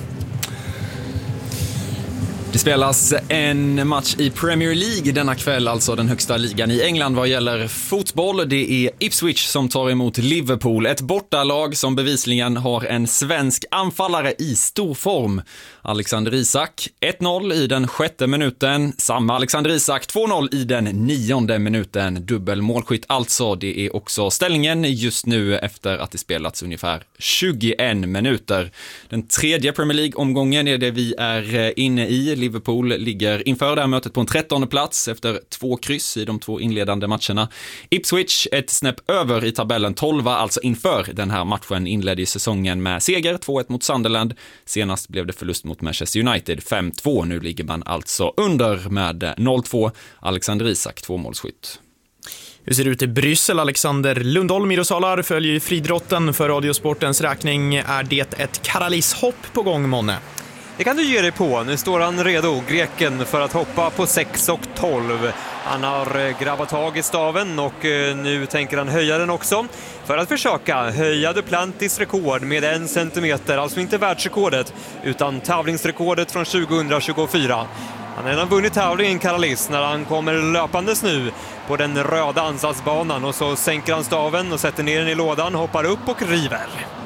Det spelas en match i Premier League denna kväll, alltså den högsta ligan i England vad gäller fotboll. Det är Ipswich som tar emot Liverpool, ett bortalag som bevisligen har en svensk anfallare i stor form. Alexander Isak, ett noll i den sjätte minuten. Samma Alexander Isak, två noll i den nionde minuten. Dubbel målskytt alltså. Det är också ställningen just nu efter att det spelats ungefär tjugoen minuter. Den tredje Premier League-omgången är det vi är inne i. Liverpool ligger inför det här mötet på en trettonde plats efter två kryss i de två inledande matcherna. Ipswich ett snäpp över i tabellen, tolva alltså inför den här matchen. Inledde i säsongen med seger två ett mot Sunderland. Senast blev det förlust mot Manchester United fem två. Nu ligger man alltså under med noll två. Alexander Isak, två målskytt. Hur ser det ut i Bryssel? Alexander Lundholm i Rosalar följer fridrotten för Radiosportens räkning. Är det ett Karalis-hopp på gång, Monne? Det kan du ge dig på. Nu står han redo, greken, för att hoppa på sex och tolv. Han har grabbat tag i staven och nu tänker han höja den också för att försöka höja Duplantis rekord med en centimeter. Alltså inte världsrekordet utan tävlingsrekordet från tjugohundratjugofyra. Han har redan vunnit tävlingen, Karalis, när han kommer löpandes nu på den röda ansatsbanan, och så sänker han staven och sätter ner den i lådan, hoppar upp och river.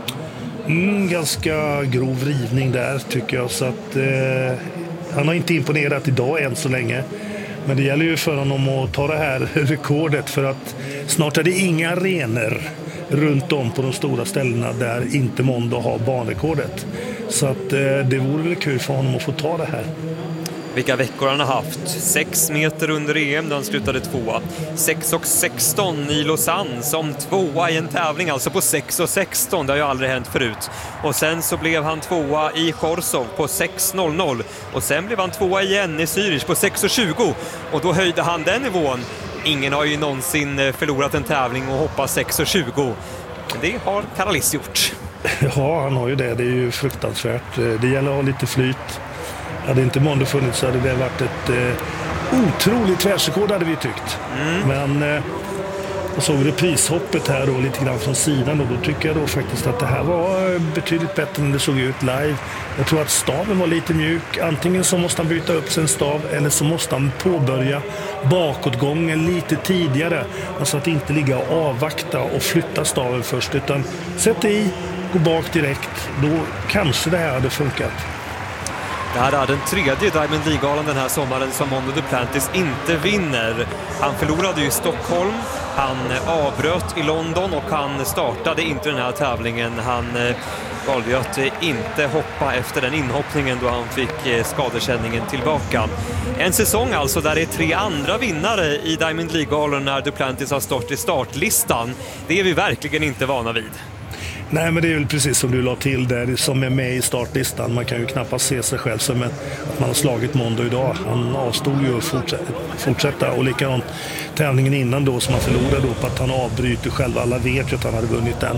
Mm, ganska grov rivning där tycker jag, så att eh, han har inte imponerat idag än så länge. Men det gäller ju för honom att ta det här rekordet, för att snart är det inga arenor runt om på de stora ställena där inte Mondo har banrekordet. Så att eh, det vore väl kul för honom att få ta det här. Vilka veckor han har haft. sex meter under E M där han slutade tvåa. sex och sexton i Lausanne som tvåa i en tävling, alltså på sex och sexton. Det har ju aldrig hänt förut. Och sen så blev han tvåa i Chorzów på sex noll noll. Och sen blev han tvåa igen i Zürich på sex och tjugo. Och då höjde han den nivån. Ingen har ju någonsin förlorat en tävling och hoppat sex och tjugo. Men det har Karalis gjort. Ja, han har ju det. Det är ju fruktansvärt. Det gäller att ha lite flyt. Hade inte Mondo funnits så hade det varit ett eh, otroligt världsrekord, hade vi tyckt. Mm. Men eh, jag såg reprishoppet här då, lite grann från sidan, och då tycker jag då faktiskt att det här var betydligt bättre än det såg ut live. Jag tror att staven var lite mjuk. Antingen så måste han byta upp sin stav eller så måste han påbörja bakåtgången lite tidigare. Alltså att inte ligga och avvakta och flytta staven först, utan sätta i, gå bak direkt. Då kanske det här hade funkat. Det här är den tredje Diamond League-galan den här sommaren som Mondo Duplantis inte vinner. Han förlorade ju i Stockholm, han avbröt i London och han startade inte den här tävlingen. Han valde ju att inte hoppa efter den inhoppningen då han fick skadekänningen tillbaka. En säsong alltså där det är tre andra vinnare i Diamond League-galon när Duplantis har stått i startlistan. Det är vi verkligen inte vana vid. Nej, men det är väl precis som du la till där, som är med i startlistan. Man kan ju knappast se sig själv som att man har slagit Mondo idag. Han avstod ju att fortsätta, fortsätta och likadant tävlingen innan då som han förlorade då på att han avbryter själv. Alla vet ju att han hade vunnit den.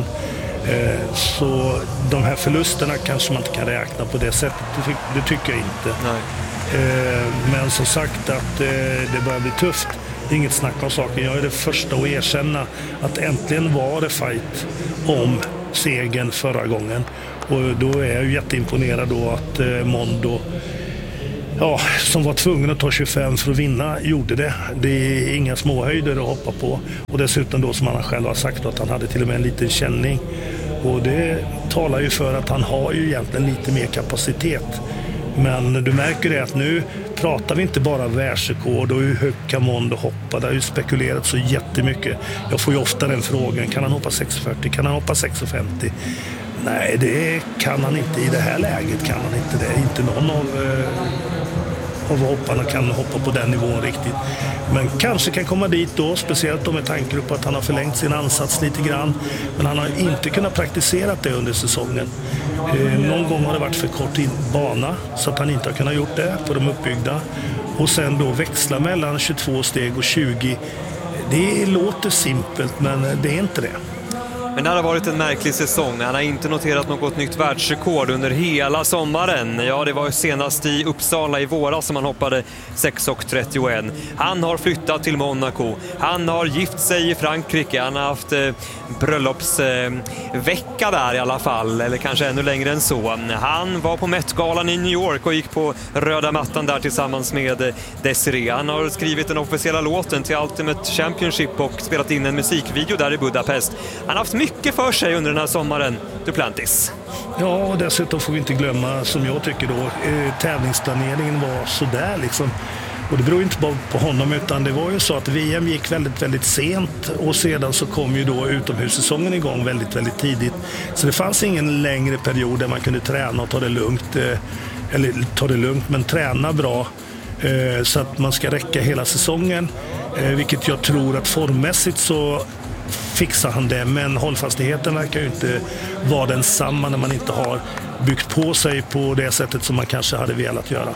Så de här förlusterna kanske man inte kan räkna på det sättet. Det tycker jag inte. Nej. Men som sagt att det börjar bli tufft. Det är inget snack om saken. Jag är det första att erkänna att äntligen var det fight om segern förra gången. Och då är jag ju jätteimponerad då att Mondo, ja, som var tvungen att ta tjugofem för att vinna, gjorde det. Det är inga småhöjder att hoppa på. Och dessutom då som han själv har sagt att han hade till och med en liten känning. Och det talar ju för att han har ju egentligen lite mer kapacitet. Men du märker det att nu pratar vi inte bara världsrekord och hur högt kan Mondo hoppa. Det har ju spekulerat så jättemycket. Jag får ju ofta den frågan, kan han hoppa sex fyrtio? Kan han hoppa sex femtio? Nej, det kan han inte i det här läget. Kan han inte det. Inte någon av, eh, av hopparna kan hoppa på den nivån riktigt. Men kanske kan komma dit då, speciellt då med tanke på att han har förlängt sin ansats lite grann. Men han har inte kunnat praktisera det under säsongen. Eh, någon gång har det varit för kort in bana så att han inte har kunnat gjort det på de uppbyggda. Och sen då växla mellan tjugotvå steg och tjugo. Det låter simpelt, men det är inte det. Men det har varit en märklig säsong. Han har inte noterat något nytt världsrekord under hela sommaren. Ja, det var ju senast i Uppsala i våras som han hoppade sex trettioett. Han har flyttat till Monaco. Han har gift sig i Frankrike. Han har haft eh, bröllopsvecka eh, där i alla fall. Eller kanske ännu längre än så. Han var på Met-galan i New York och gick på röda mattan där tillsammans med eh, Desiree. Han har skrivit den officiella låten till Ultimate Championship och spelat in en musikvideo där i Budapest. Han har haft mycket för sig under den här sommaren, Duplantis. Ja, och dessutom får vi inte glömma, som jag tycker då, eh, tävlingsplaneringen var sådär liksom. Och det beror inte bara på honom, utan det var ju så att V M gick väldigt, väldigt sent och sedan så kom ju då utomhussäsongen igång väldigt, väldigt tidigt. Så det fanns ingen längre period där man kunde träna och ta det lugnt, eh, eller ta det lugnt, men träna bra eh, så att man ska räcka hela säsongen, eh, vilket jag tror att formmässigt så fixar han det, men hållfastigheten verkar ju inte vara densamma när man inte har byggt på sig på det sättet som man kanske hade velat göra.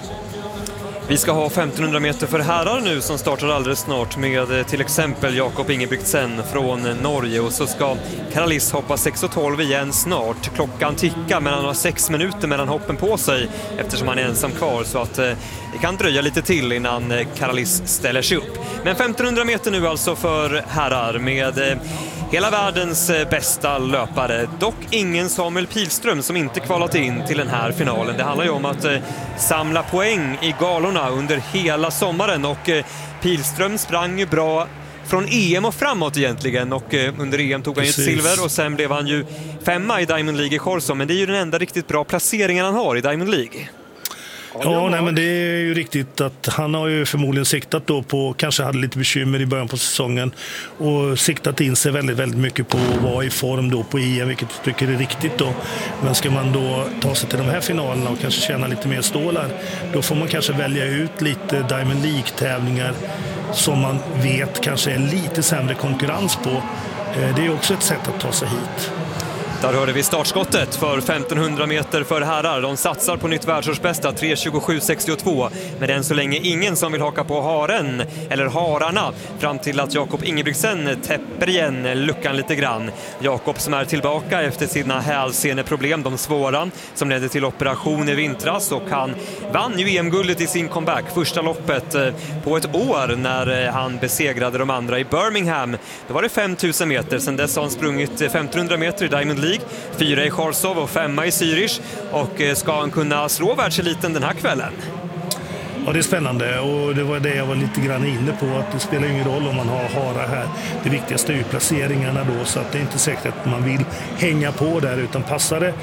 Vi ska ha femtonhundra meter för herrar nu som startar alldeles snart med till exempel Jakob Ingebrigtsen från Norge, och så ska Karalis hoppa sex tolv igen snart. Klockan tickar, men han har sex minuter mellan hoppen på sig eftersom han är ensam kvar, så att det kan dröja lite till innan Karalis ställer sig upp. Men femtonhundra meter nu alltså för herrar med hela världens bästa löpare. Dock ingen Samuel Pilström som inte kvalat in till den här finalen. Det handlar ju om att samla poäng i galorna under hela sommaren, och Pilström sprang ju bra från E M och framåt egentligen, och under E M tog han ju ett silver och sen blev han ju femma i Diamond League i Korsom, men det är ju den enda riktigt bra placeringen han har i Diamond League. Ja, nej, men det är ju riktigt att han har ju förmodligen siktat då på, kanske hade lite bekymmer i början på säsongen och siktat in sig väldigt, väldigt mycket på att vara i form då på E M, vilket jag tycker är riktigt då. Men ska man då ta sig till de här finalerna och kanske tjäna lite mer stålar, då får man kanske välja ut lite Diamond League-tävlingar som man vet kanske är lite sämre konkurrens på. Det är också ett sätt att ta sig hit. Där hörde vi startskottet för femtonhundra meter för herrar. De satsar på nytt världsårsbästa tre tjugosju sextiotvå. Men än så länge ingen som vill haka på haren eller hararna, fram till att Jakob Ingebrigtsen täpper igen luckan lite grann. Jakob som är tillbaka efter sina hälseneproblem, de svåra, som ledde till operation i vintras, och han vann ju E M-guldet i sin comeback, första loppet på ett år när han besegrade de andra i Birmingham. Då var det femtusen meter, sen dess har han sprungit femtonhundra meter i Diamond League, fyra i Korsov och femma i Zürich, och ska han kunna slå världseliten den här kvällen? Ja, det är spännande, och det var det jag var lite grann inne på, att det spelar ingen roll om man har hara här. Det viktigaste är ju placeringarna då, så att det är inte säkert att man vill hänga på där, utan passar det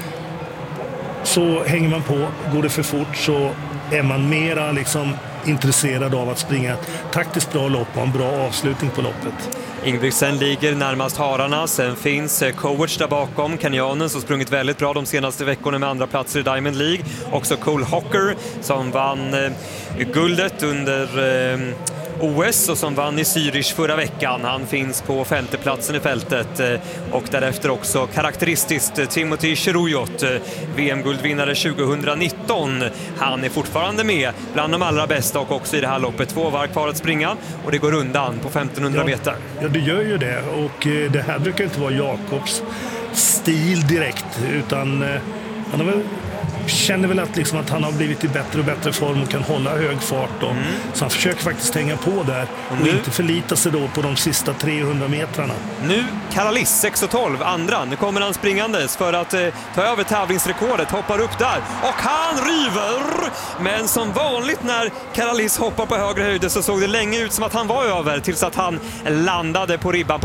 så hänger man på. Går det för fort så är man mera liksom intresserad av att springa ett taktiskt bra lopp och en bra avslutning på loppet. Ingebrigtsen ligger närmast hararna, sen finns Kovacs där bakom, kenyanen som sprungit väldigt bra de senaste veckorna med andra platser i Diamond League. Också Cole Hocker som vann eh, guldet under eh, O S och som vann i Zürich förra veckan. Han finns på femteplatsen i fältet eh, och därefter också karaktäristiskt eh, Timothy Cheruyot, eh, V M-guldvinnare tjugonitton. Han är fortfarande med bland de allra bästa och också i det här loppet. Två varv kvar att springa och det går undan på femtonhundra meter. Ja, det gör ju det och eh, det här brukar inte vara Jakobs stil direkt utan eh, han har väl känner väl att, liksom att han har blivit i bättre och bättre form och kan hålla hög fart då. Mm. Så han försöker faktiskt hänga på där och, och inte förlita sig då på de sista trehundra metrarna. Nu Karalis sex och tolv, andra. Nu kommer han springandes för att eh, ta över tävlingsrekordet, hoppar upp där och han river! Men som vanligt när Karalis hoppar på högre höjder så såg det länge ut som att han var över tills att han landade på ribban på